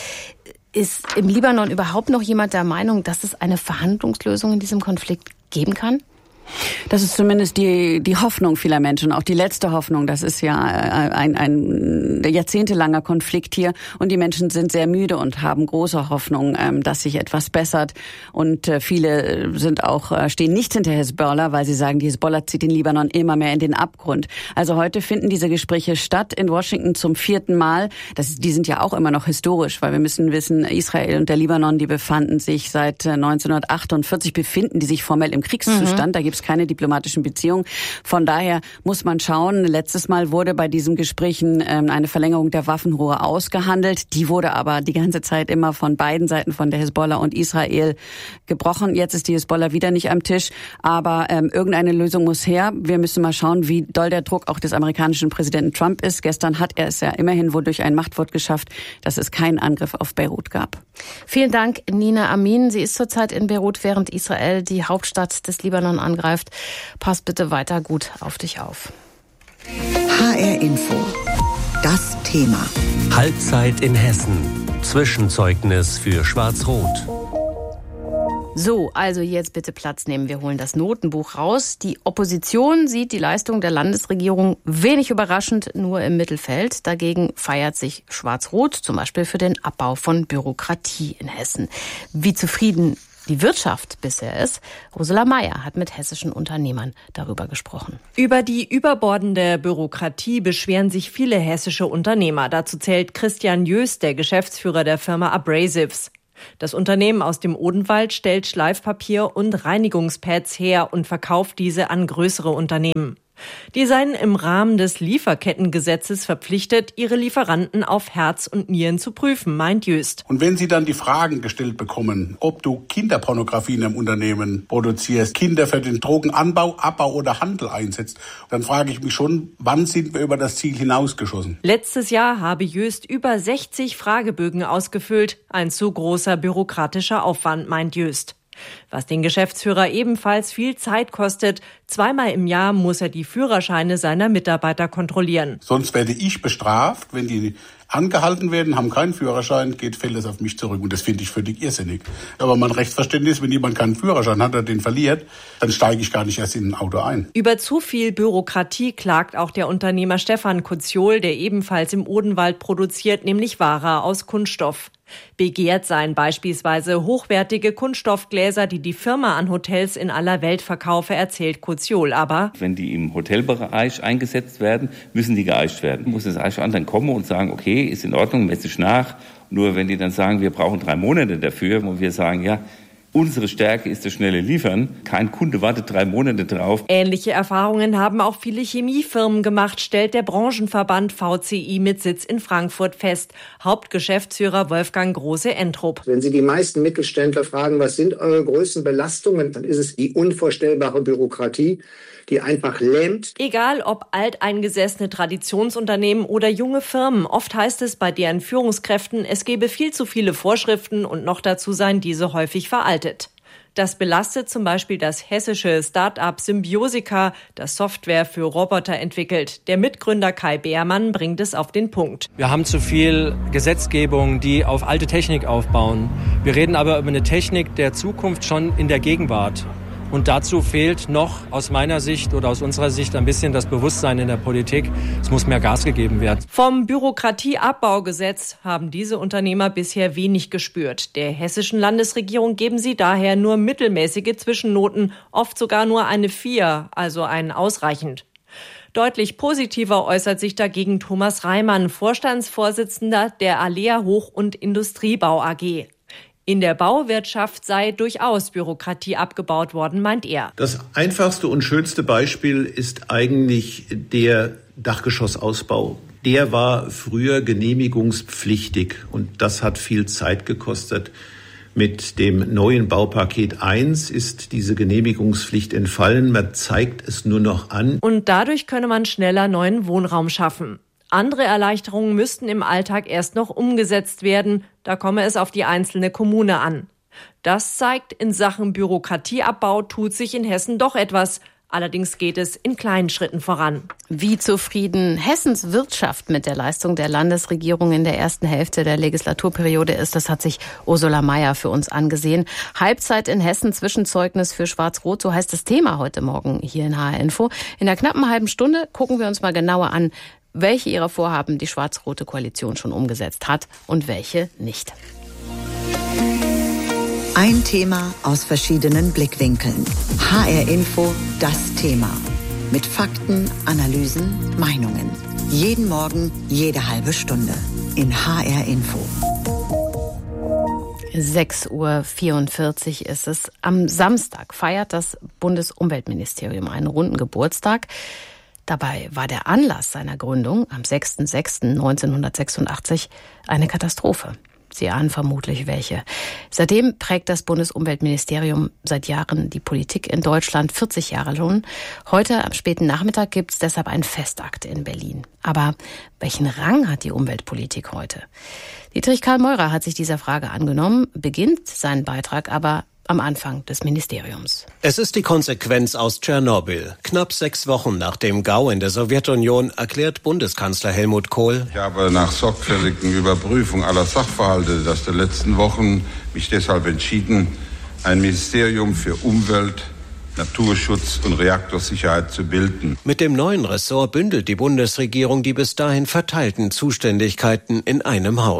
Ist im Libanon überhaupt noch jemand der Meinung, dass es eine Verhandlungslösung in diesem Konflikt geben kann? Das ist zumindest die die Hoffnung vieler Menschen, auch die letzte Hoffnung. Das ist ja ein, ein jahrzehntelanger Konflikt hier und die Menschen sind sehr müde und haben große Hoffnung, dass sich etwas bessert. Und viele sind auch stehen nicht hinter Hisbollah, weil sie sagen, die Hisbollah zieht den Libanon immer mehr in den Abgrund. Also heute finden diese Gespräche statt in Washington zum vierten Mal. Das, die sind ja auch immer noch historisch, weil wir müssen wissen, Israel und der Libanon, die befanden sich seit neunzehnhundertachtundvierzig, befinden die sich formell im Kriegszustand. Mhm. Da gibt es keine diplomatischen Beziehungen. Von daher muss man schauen. Letztes Mal wurde bei diesen Gesprächen ähm, eine Verlängerung der Waffenruhe ausgehandelt. Die wurde aber die ganze Zeit immer von beiden Seiten, von der Hisbollah und Israel, gebrochen. Jetzt ist die Hisbollah wieder nicht am Tisch. Aber ähm, irgendeine Lösung muss her. Wir müssen mal schauen, wie doll der Druck auch des amerikanischen Präsidenten Trump ist. Gestern hat er es ja immerhin wohl durch ein Machtwort geschafft, dass es keinen Angriff auf Beirut gab. Vielen Dank, Nina Amin. Sie ist zurzeit in Beirut, während Israel die Hauptstadt des Libanon angreift. Pass bitte weiter gut auf dich auf. H R Info. Das Thema. Halbzeit in Hessen. Zwischenzeugnis für Schwarz-Rot. So, also jetzt bitte Platz nehmen. Wir holen das Notenbuch raus. Die Opposition sieht die Leistung der Landesregierung wenig überraschend nur im Mittelfeld. Dagegen feiert sich Schwarz-Rot, zum Beispiel für den Abbau von Bürokratie in Hessen. Wie zufrieden die Wirtschaft bisher ist. Ursula Mayer hat mit hessischen Unternehmern darüber gesprochen. Über die überbordende Bürokratie beschweren sich viele hessische Unternehmer. Dazu zählt Christian Jöst, der Geschäftsführer der Firma Abrasives. Das Unternehmen aus dem Odenwald stellt Schleifpapier und Reinigungspads her und verkauft diese an größere Unternehmen. Die seien im Rahmen des Lieferkettengesetzes verpflichtet, ihre Lieferanten auf Herz und Nieren zu prüfen, meint Jöst. Und wenn Sie dann die Fragen gestellt bekommen, ob du Kinderpornografie in einem Unternehmen produzierst, Kinder für den Drogenanbau, Abbau oder Handel einsetzt, dann frage ich mich schon, wann sind wir über das Ziel hinausgeschossen? Letztes Jahr habe Jöst über sechzig Fragebögen ausgefüllt. Ein zu großer bürokratischer Aufwand, meint Jöst. Was den Geschäftsführer ebenfalls viel Zeit kostet. Zweimal im Jahr muss er die Führerscheine seiner Mitarbeiter kontrollieren. Sonst werde ich bestraft, wenn die angehalten werden, haben keinen Führerschein, geht fällt es auf mich zurück. Und das finde ich völlig irrsinnig. Aber mein Rechtsverständnis, wenn jemand keinen Führerschein hat, der den verliert, dann steige ich gar nicht erst in ein Auto ein. Über zu viel Bürokratie klagt auch der Unternehmer Stefan Kutziol, der ebenfalls im Odenwald produziert, nämlich Ware aus Kunststoff. Begehrt seien beispielsweise hochwertige Kunststoffgläser, die die Firma an Hotels in aller Welt verkaufe, erzählt Kutziol. Aber wenn die im Hotelbereich eingesetzt werden, müssen die geeicht werden. Muss das Eichamt dann kommen und sagen, okay, ist in Ordnung, messe ich nach. Nur wenn die dann sagen, wir brauchen drei Monate dafür, wo wir sagen, ja, unsere Stärke ist das schnelle Liefern. Kein Kunde wartet drei Monate drauf. Ähnliche Erfahrungen haben auch viele Chemiefirmen gemacht, stellt der Branchenverband V C I mit Sitz in Frankfurt fest. Hauptgeschäftsführer Wolfgang Große-Entrup. Wenn Sie die meisten Mittelständler fragen, was sind eure größten Belastungen, dann ist es die unvorstellbare Bürokratie, die einfach lähmt. Egal ob alteingesessene Traditionsunternehmen oder junge Firmen, oft heißt es bei deren Führungskräften, es gebe viel zu viele Vorschriften und noch dazu seien diese häufig veraltet. Das belastet zum Beispiel das hessische Start-up Symbiosica, das Software für Roboter entwickelt. Der Mitgründer Kai Beermann bringt es auf den Punkt. Wir haben zu viel Gesetzgebung, die auf alte Technik aufbauen. Wir reden aber über eine Technik der Zukunft schon in der Gegenwart. Und dazu fehlt noch aus meiner Sicht oder aus unserer Sicht ein bisschen das Bewusstsein in der Politik. Es muss mehr Gas gegeben werden. Vom Bürokratieabbaugesetz haben diese Unternehmer bisher wenig gespürt. Der hessischen Landesregierung geben sie daher nur mittelmäßige Zwischennoten, oft sogar nur eine vier, also ein ausreichend. Deutlich positiver äußert sich dagegen Thomas Reimann, Vorstandsvorsitzender der Alea Hoch- und Industriebau A G. In der Bauwirtschaft sei durchaus Bürokratie abgebaut worden, meint er. Das einfachste und schönste Beispiel ist eigentlich der Dachgeschossausbau. Der war früher genehmigungspflichtig und das hat viel Zeit gekostet. Mit dem neuen Baupaket eins ist diese Genehmigungspflicht entfallen. Man zeigt es nur noch an. Und dadurch könne man schneller neuen Wohnraum schaffen. Andere Erleichterungen müssten im Alltag erst noch umgesetzt werden. Da komme es auf die einzelne Kommune an. Das zeigt, in Sachen Bürokratieabbau tut sich in Hessen doch etwas. Allerdings geht es in kleinen Schritten voran. Wie zufrieden Hessens Wirtschaft mit der Leistung der Landesregierung in der ersten Hälfte der Legislaturperiode ist, das hat sich Ursula Mayer für uns angesehen. Halbzeit in Hessen, Zwischenzeugnis für Schwarz-Rot, so heißt das Thema heute Morgen hier in H R Info. In der knappen halben Stunde gucken wir uns mal genauer an, welche ihrer Vorhaben die schwarz-rote Koalition schon umgesetzt hat und welche nicht. Ein Thema aus verschiedenen Blickwinkeln. H R Info, das Thema. Mit Fakten, Analysen, Meinungen. Jeden Morgen, jede halbe Stunde. In H R Info. sechs Uhr vierundvierzig ist es. Am Samstag feiert das Bundesumweltministerium einen runden Geburtstag. Dabei war der Anlass seiner Gründung am sechster sechster neunzehnhundertsechsundachtzig eine Katastrophe. Sie ahnen vermutlich welche. Seitdem prägt das Bundesumweltministerium seit Jahren die Politik in Deutschland, vierzig Jahre schon. Heute am späten Nachmittag gibt es deshalb einen Festakt in Berlin. Aber welchen Rang hat die Umweltpolitik heute? Dietrich Karl Meurer hat sich dieser Frage angenommen, beginnt seinen Beitrag aber am Anfang des Ministeriums. Es ist die Konsequenz aus Tschernobyl. Knapp sechs Wochen nach dem Gau in der Sowjetunion erklärt Bundeskanzler Helmut Kohl: Ich habe nach sorgfältigen Überprüfung aller Sachverhalte der letzten Wochen mich deshalb entschieden, ein Ministerium für Umwelt, Naturschutz und Reaktorsicherheit zu bilden. Mit dem neuen Ressort bündelt die Bundesregierung die bis dahin verteilten Zuständigkeiten in einem Haus.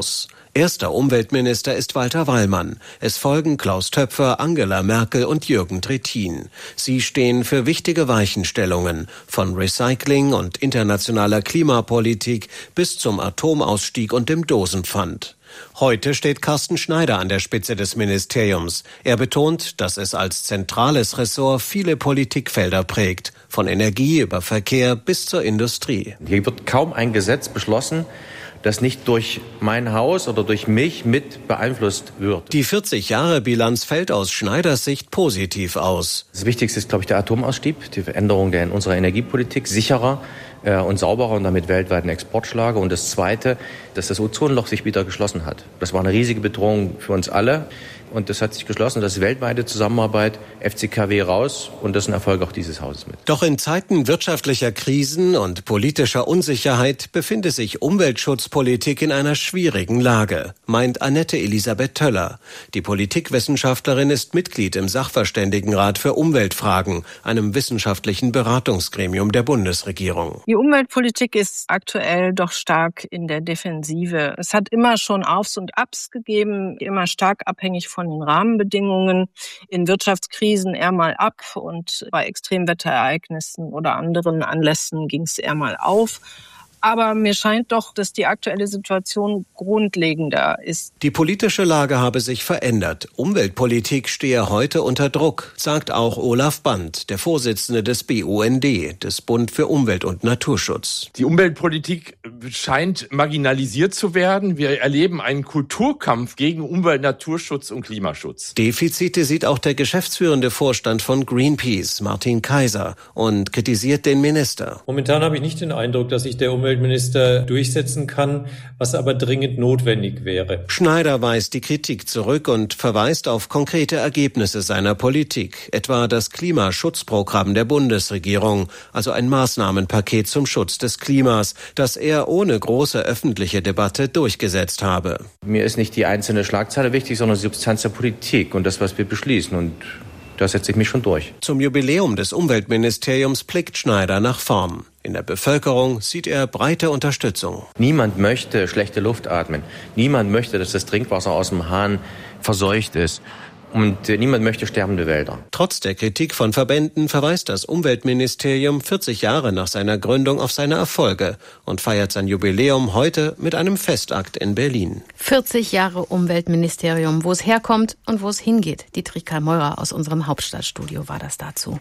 Erster Umweltminister ist Walter Wallmann. Es folgen Klaus Töpfer, Angela Merkel und Jürgen Trittin. Sie stehen für wichtige Weichenstellungen, von Recycling und internationaler Klimapolitik bis zum Atomausstieg und dem Dosenpfand. Heute steht Carsten Schneider an der Spitze des Ministeriums. Er betont, dass es als zentrales Ressort viele Politikfelder prägt, von Energie über Verkehr bis zur Industrie. Hier wird kaum ein Gesetz beschlossen, das nicht durch mein Haus oder durch mich mit beeinflusst wird. Die vierzig Jahre Bilanz fällt aus Schneiders Sicht positiv aus. Das Wichtigste ist, glaube ich, der Atomausstieg, die Veränderung der in unserer Energiepolitik, sicherer äh, und sauberer und damit weltweiten Exportschlager. Und das Zweite, dass das Ozonloch sich wieder geschlossen hat. Das war eine riesige Bedrohung für uns alle. Und das hat sich geschlossen, das ist weltweite Zusammenarbeit, F C K W raus und das ist ein Erfolg auch dieses Hauses mit. Doch in Zeiten wirtschaftlicher Krisen und politischer Unsicherheit befinde sich Umweltschutzpolitik in einer schwierigen Lage, meint Annette Elisabeth Töller. Die Politikwissenschaftlerin ist Mitglied im Sachverständigenrat für Umweltfragen, einem wissenschaftlichen Beratungsgremium der Bundesregierung. Die Umweltpolitik ist aktuell doch stark in der Defensive. Es hat immer schon Aufs und Abs gegeben, immer stark abhängig von von den Rahmenbedingungen, in Wirtschaftskrisen eher mal ab und bei Extremwetterereignissen oder anderen Anlässen ging es eher mal auf. Aber mir scheint doch, dass die aktuelle Situation grundlegender ist. Die politische Lage habe sich verändert. Umweltpolitik stehe heute unter Druck, sagt auch Olaf Band, der Vorsitzende des B U N D, des Bund für Umwelt und Naturschutz. Die Umweltpolitik scheint marginalisiert zu werden. Wir erleben einen Kulturkampf gegen Umwelt, Naturschutz und Klimaschutz. Defizite sieht auch der geschäftsführende Vorstand von Greenpeace, Martin Kaiser, und kritisiert den Minister. Momentan habe ich nicht den Eindruck, dass sich der Umwelt Umweltminister durchsetzen kann, was aber dringend notwendig wäre. Schneider weist die Kritik zurück und verweist auf konkrete Ergebnisse seiner Politik, etwa das Klimaschutzprogramm der Bundesregierung, also ein Maßnahmenpaket zum Schutz des Klimas, das er ohne große öffentliche Debatte durchgesetzt habe. Mir ist nicht die einzelne Schlagzeile wichtig, sondern die Substanz der Politik und das, was wir beschließen, und da setze ich mich schon durch. Zum Jubiläum des Umweltministeriums blickt Schneider nach vorn. In der Bevölkerung sieht er breite Unterstützung. Niemand möchte schlechte Luft atmen. Niemand möchte, dass das Trinkwasser aus dem Hahn verseucht ist. Und niemand möchte sterbende Wälder. Trotz der Kritik von Verbänden verweist das Umweltministerium vierzig Jahre nach seiner Gründung auf seine Erfolge und feiert sein Jubiläum heute mit einem Festakt in Berlin. vierzig Jahre Umweltministerium, wo es herkommt und wo es hingeht. Dietrich Karl Meurer aus unserem Hauptstadtstudio war das dazu.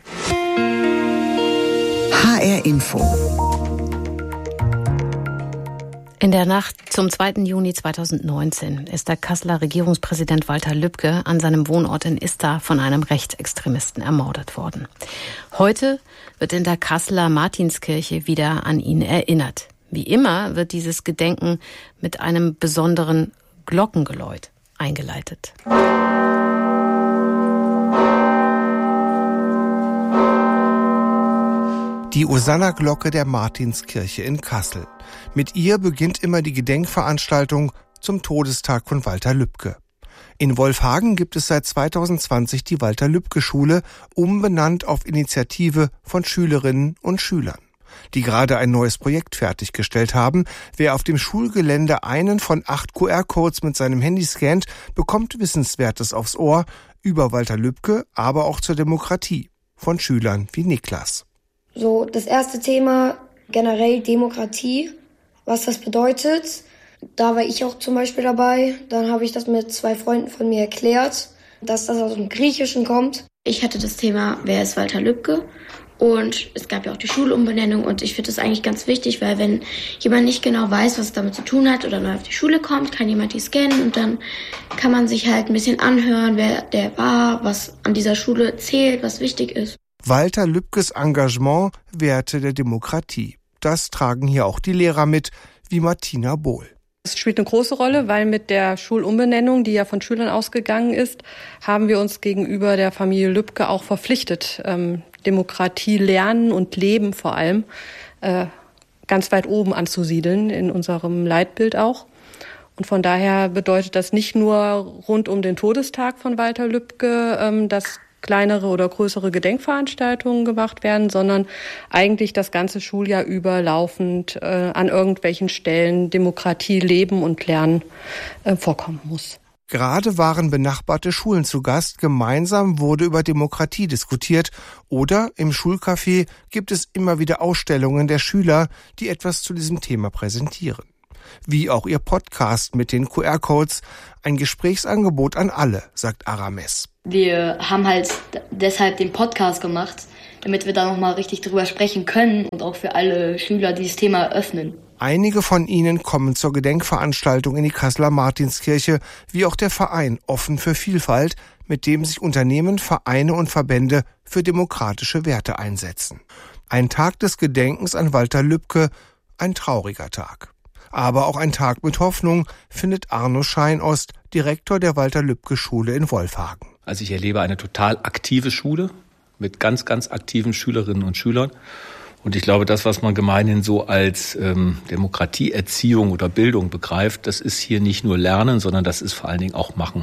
H R Info. In der Nacht zum zweiten Juni zweitausendneunzehn ist der Kasseler Regierungspräsident Walter Lübcke an seinem Wohnort in Istar von einem Rechtsextremisten ermordet worden. Heute wird in der Kasseler Martinskirche wieder an ihn erinnert. Wie immer wird dieses Gedenken mit einem besonderen Glockengeläut eingeleitet. Die Osanna-Glocke der Martinskirche in Kassel. Mit ihr beginnt immer die Gedenkveranstaltung zum Todestag von Walter Lübcke. In Wolfhagen gibt es seit zweitausendzwanzig die Walter-Lübcke-Schule, umbenannt auf Initiative von Schülerinnen und Schülern, die gerade ein neues Projekt fertiggestellt haben. Wer auf dem Schulgelände einen von acht Q R-Codes mit seinem Handy scannt, bekommt Wissenswertes aufs Ohr über Walter Lübcke, aber auch zur Demokratie, von Schülern wie Niklas. So, das erste Thema, generell Demokratie, was das bedeutet. Da war ich auch zum Beispiel dabei. Dann habe ich das mit zwei Freunden von mir erklärt, dass das aus dem Griechischen kommt. Ich hatte das Thema, wer ist Walter Lübcke? Und es gab ja auch die Schulumbenennung und ich finde das eigentlich ganz wichtig, weil wenn jemand nicht genau weiß, was es damit zu tun hat oder neu auf die Schule kommt, kann jemand die scannen und dann kann man sich halt ein bisschen anhören, wer der war, was an dieser Schule zählt, was wichtig ist. Walter Lübckes Engagement, Werte der Demokratie. Das tragen hier auch die Lehrer mit, wie Martina Bohl. Es spielt eine große Rolle, weil mit der Schulumbenennung, die ja von Schülern ausgegangen ist, haben wir uns gegenüber der Familie Lübcke auch verpflichtet, ähm, Demokratie lernen und leben vor allem äh, ganz weit oben anzusiedeln, in unserem Leitbild auch. Und von daher bedeutet das nicht nur rund um den Todestag von Walter Lübcke, ähm, dass kleinere oder größere Gedenkveranstaltungen gemacht werden, sondern eigentlich das ganze Schuljahr über laufend äh, an irgendwelchen Stellen Demokratie leben und lernen äh, vorkommen muss. Gerade waren benachbarte Schulen zu Gast, gemeinsam wurde über Demokratie diskutiert oder im Schulcafé gibt es immer wieder Ausstellungen der Schüler, die etwas zu diesem Thema präsentieren. Wie auch ihr Podcast mit den Q R-Codes, ein Gesprächsangebot an alle, sagt Arames. Wir haben halt deshalb den Podcast gemacht, damit wir da nochmal richtig drüber sprechen können und auch für alle Schüler dieses Thema eröffnen. Einige von ihnen kommen zur Gedenkveranstaltung in die Kasseler Martinskirche, wie auch der Verein Offen für Vielfalt, mit dem sich Unternehmen, Vereine und Verbände für demokratische Werte einsetzen. Ein Tag des Gedenkens an Walter Lübcke, ein trauriger Tag. Aber auch ein Tag mit Hoffnung, findet Arno Scheinost, Direktor der Walter-Lübcke-Schule in Wolfhagen. Also ich erlebe eine total aktive Schule mit ganz, ganz aktiven Schülerinnen und Schülern. Und ich glaube, das, was man gemeinhin so als ähm, Demokratieerziehung oder Bildung begreift, das ist hier nicht nur Lernen, sondern das ist vor allen Dingen auch Machen.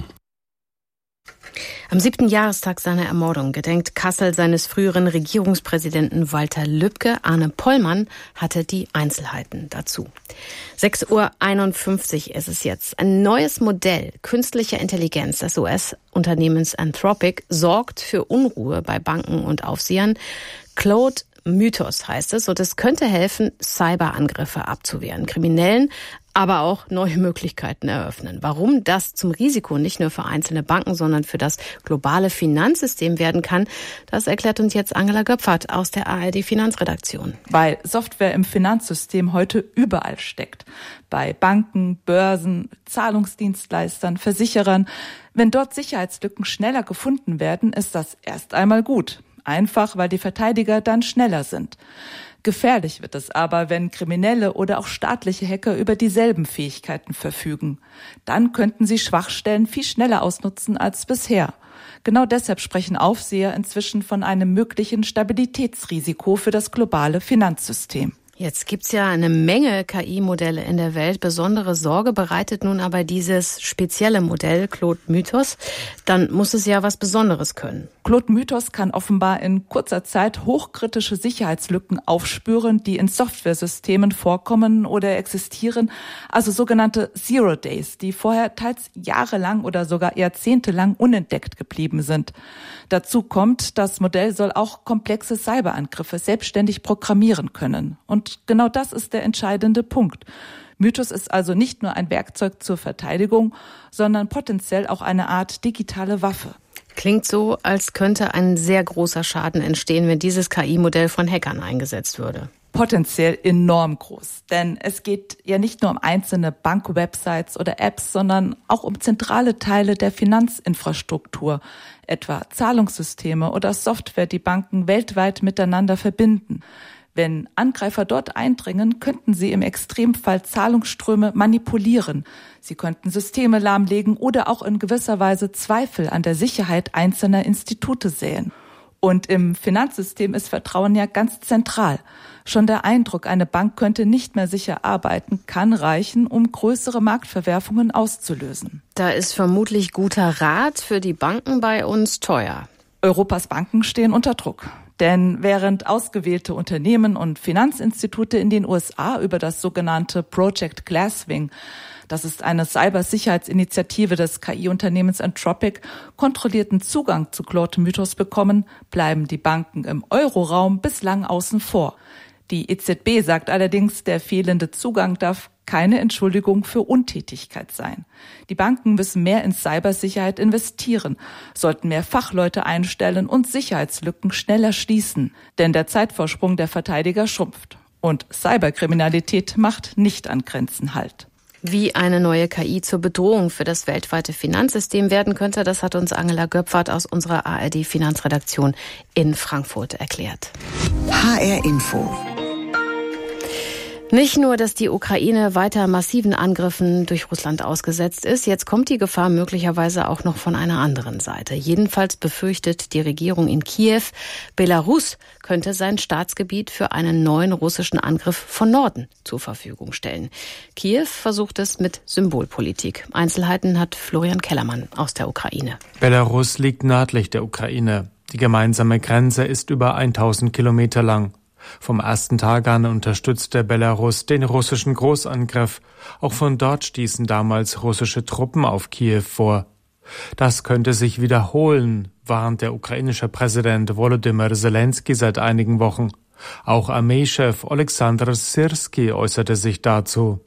Am siebten Jahrestag seiner Ermordung gedenkt Kassel seines früheren Regierungspräsidenten Walter Lübcke. Arne Pollmann hatte die Einzelheiten dazu. sechs Uhr einundfünfzig ist es jetzt. Ein neues Modell künstlicher Intelligenz des U S-Unternehmens Anthropic sorgt für Unruhe bei Banken und Aufsehern. Claude Mythos heißt es, und es könnte helfen, Cyberangriffe abzuwehren, Kriminellen aber auch neue Möglichkeiten eröffnen. Warum das zum Risiko nicht nur für einzelne Banken, sondern für das globale Finanzsystem werden kann, das erklärt uns jetzt Angela Göpfert aus der A R D Finanzredaktion. Weil Software im Finanzsystem heute überall steckt. Bei Banken, Börsen, Zahlungsdienstleistern, Versicherern. Wenn dort Sicherheitslücken schneller gefunden werden, ist das erst einmal gut. Einfach, weil die Verteidiger dann schneller sind. Gefährlich wird es aber, wenn Kriminelle oder auch staatliche Hacker über dieselben Fähigkeiten verfügen. Dann könnten sie Schwachstellen viel schneller ausnutzen als bisher. Genau deshalb sprechen Aufseher inzwischen von einem möglichen Stabilitätsrisiko für das globale Finanzsystem. Jetzt gibt's ja eine Menge K I-Modelle in der Welt. Besondere Sorge bereitet nun aber dieses spezielle Modell, Claude Mythos. Dann muss es ja was Besonderes können. Claude Mythos kann offenbar in kurzer Zeit hochkritische Sicherheitslücken aufspüren, die in Softwaresystemen vorkommen oder existieren, also sogenannte Zero Days, die vorher teils jahrelang oder sogar jahrzehntelang unentdeckt geblieben sind. Dazu kommt, das Modell soll auch komplexe Cyberangriffe selbstständig programmieren können. Und genau das ist der entscheidende Punkt. Mythos ist also nicht nur ein Werkzeug zur Verteidigung, sondern potenziell auch eine Art digitale Waffe. Klingt so, als könnte ein sehr großer Schaden entstehen, wenn dieses K I-Modell von Hackern eingesetzt würde. Potenziell enorm groß. Denn es geht ja nicht nur um einzelne Bankwebsites oder Apps, sondern auch um zentrale Teile der Finanzinfrastruktur, etwa Zahlungssysteme oder Software, die Banken weltweit miteinander verbinden. Wenn Angreifer dort eindringen, könnten sie im Extremfall Zahlungsströme manipulieren. Sie könnten Systeme lahmlegen oder auch in gewisser Weise Zweifel an der Sicherheit einzelner Institute säen. Und im Finanzsystem ist Vertrauen ja ganz zentral. Schon der Eindruck, eine Bank könnte nicht mehr sicher arbeiten, kann reichen, um größere Marktverwerfungen auszulösen. Da ist vermutlich guter Rat für die Banken bei uns teuer. Europas Banken stehen unter Druck. Denn während ausgewählte Unternehmen und Finanzinstitute in den U S A über das sogenannte Project Glasswing, das ist eine Cybersicherheitsinitiative des K I-Unternehmens Anthropic, kontrollierten Zugang zu Claude Mythos bekommen, bleiben die Banken im Euroraum bislang außen vor. Die E Z B sagt allerdings, der fehlende Zugang darf keine Entschuldigung für Untätigkeit sein. Die Banken müssen mehr in Cybersicherheit investieren, sollten mehr Fachleute einstellen und Sicherheitslücken schneller schließen. Denn der Zeitvorsprung der Verteidiger schrumpft. Und Cyberkriminalität macht nicht an Grenzen Halt. Wie eine neue K I zur Bedrohung für das weltweite Finanzsystem werden könnte, das hat uns Angela Göpfert aus unserer A R D Finanzredaktion in Frankfurt erklärt. H R Info. Nicht nur, dass die Ukraine weiter massiven Angriffen durch Russland ausgesetzt ist, jetzt kommt die Gefahr möglicherweise auch noch von einer anderen Seite. Jedenfalls befürchtet die Regierung in Kiew, Belarus könnte sein Staatsgebiet für einen neuen russischen Angriff von Norden zur Verfügung stellen. Kiew versucht es mit Symbolpolitik. Einzelheiten hat Florian Kellermann aus der Ukraine. Belarus liegt nördlich der Ukraine. Die gemeinsame Grenze ist über tausend Kilometer lang. Vom ersten Tag an unterstützte Belarus den russischen Großangriff. Auch von dort stießen damals russische Truppen auf Kiew vor. Das könnte sich wiederholen, warnt der ukrainische Präsident Volodymyr Zelensky seit einigen Wochen. Auch Armeechef Oleksandr Syrski äußerte sich dazu.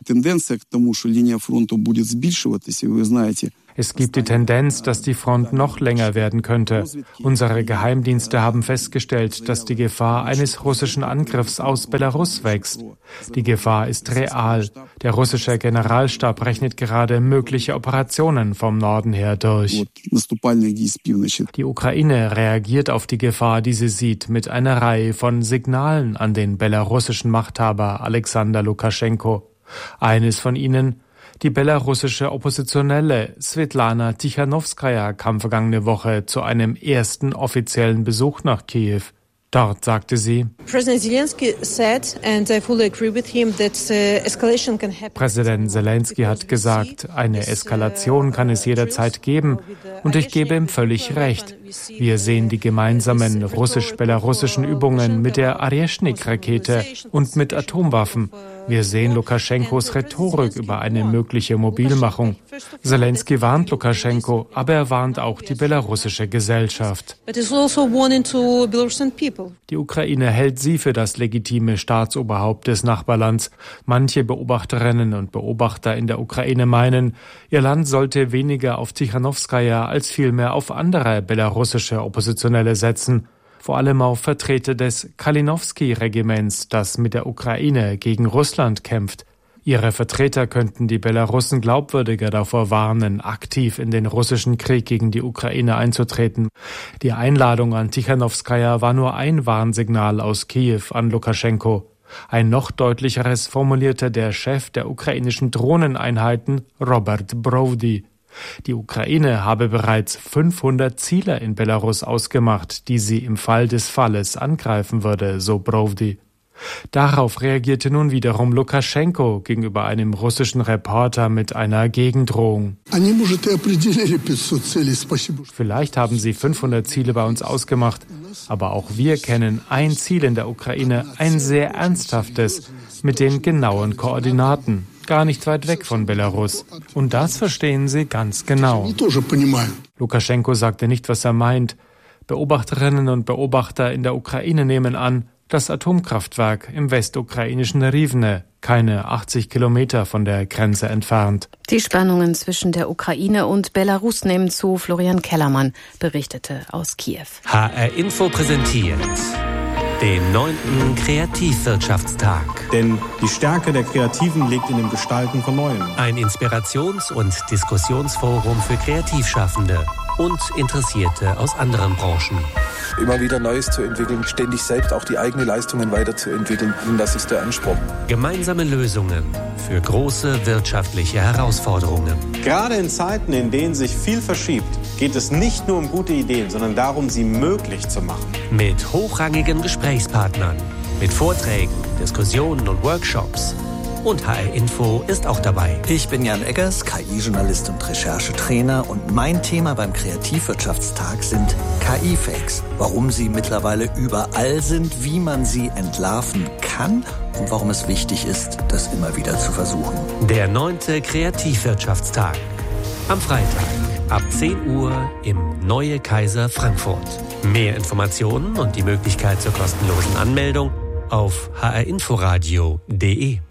Es gibt die Tendenz, dass die Front noch länger werden könnte. Unsere Geheimdienste haben festgestellt, dass die Gefahr eines russischen Angriffs aus Belarus wächst. Die Gefahr ist real. Der russische Generalstab rechnet gerade mögliche Operationen vom Norden her durch. Die Ukraine reagiert auf die Gefahr, die sie sieht, mit einer Reihe von Signalen an den belarussischen Machthaber Alexander Lukaschenko. Eines von ihnen: Die belarussische Oppositionelle Svetlana Tichanowskaja kam vergangene Woche zu einem ersten offiziellen Besuch nach Kiew. Dort sagte sie, Präsident Zelensky hat gesagt, eine Eskalation kann es jederzeit geben, und ich gebe ihm völlig recht. Wir sehen die gemeinsamen russisch-belarussischen Übungen mit der Areshnik-Rakete und mit Atomwaffen. Wir sehen Lukaschenkos Rhetorik über eine mögliche Mobilmachung. Zelensky warnt Lukaschenko, aber er warnt auch die belarussische Gesellschaft. Die Ukraine hält sie für das legitime Staatsoberhaupt des Nachbarlands. Manche Beobachterinnen und Beobachter in der Ukraine meinen, ihr Land sollte weniger auf Tichanowskaja als vielmehr auf andere belarussische Oppositionelle setzen. Vor allem auf Vertreter des Kalinowski-Regiments, das mit der Ukraine gegen Russland kämpft. Ihre Vertreter könnten die Belarussen glaubwürdiger davor warnen, aktiv in den russischen Krieg gegen die Ukraine einzutreten. Die Einladung an Tichanowskaja war nur ein Warnsignal aus Kiew an Lukaschenko. Ein noch deutlicheres formulierte der Chef der ukrainischen Drohneneinheiten, Robert Brody. Die Ukraine habe bereits fünfhundert Ziele in Belarus ausgemacht, die sie im Fall des Falles angreifen würde, so Brody. Darauf reagierte nun wiederum Lukaschenko gegenüber einem russischen Reporter mit einer Gegendrohung. Vielleicht haben sie fünfhundert Ziele bei uns ausgemacht, aber auch wir kennen ein Ziel in der Ukraine, ein sehr ernsthaftes, mit den genauen Koordinaten. Gar nicht weit weg von Belarus. Und das verstehen sie ganz genau. Lukaschenko sagte nicht, was er meint. Beobachterinnen und Beobachter in der Ukraine nehmen an, das Atomkraftwerk im westukrainischen Rivne, keine achtzig Kilometer von der Grenze entfernt. Die Spannungen zwischen der Ukraine und Belarus nehmen zu. Florian Kellermann berichtete aus Kiew. H R Info präsentiert den neunten Kreativwirtschaftstag. Denn die Stärke der Kreativen liegt in dem Gestalten von Neuem. Ein Informations- und Diskussionsforum für Kreativschaffende und Interessierte aus anderen Branchen. Immer wieder Neues zu entwickeln, ständig selbst auch die eigenen Leistungen weiterzuentwickeln. Und das ist der Anspruch. Gemeinsame Lösungen für große wirtschaftliche Herausforderungen. Gerade in Zeiten, in denen sich viel verschiebt, geht es nicht nur um gute Ideen, sondern darum, sie möglich zu machen. Mit hochrangigen Gesprächspartnern, mit Vorträgen, Diskussionen und Workshops. Und H R Info ist auch dabei. Ich bin Jan Eggers, K I-Journalist und Recherchetrainer. Und mein Thema beim Kreativwirtschaftstag sind K I-Fakes. Warum sie mittlerweile überall sind, wie man sie entlarven kann und warum es wichtig ist, das immer wieder zu versuchen. Der neunte Kreativwirtschaftstag. Am Freitag ab zehn Uhr im Neue Kaiser Frankfurt. Mehr Informationen und die Möglichkeit zur kostenlosen Anmeldung auf h r inforadio punkt d e.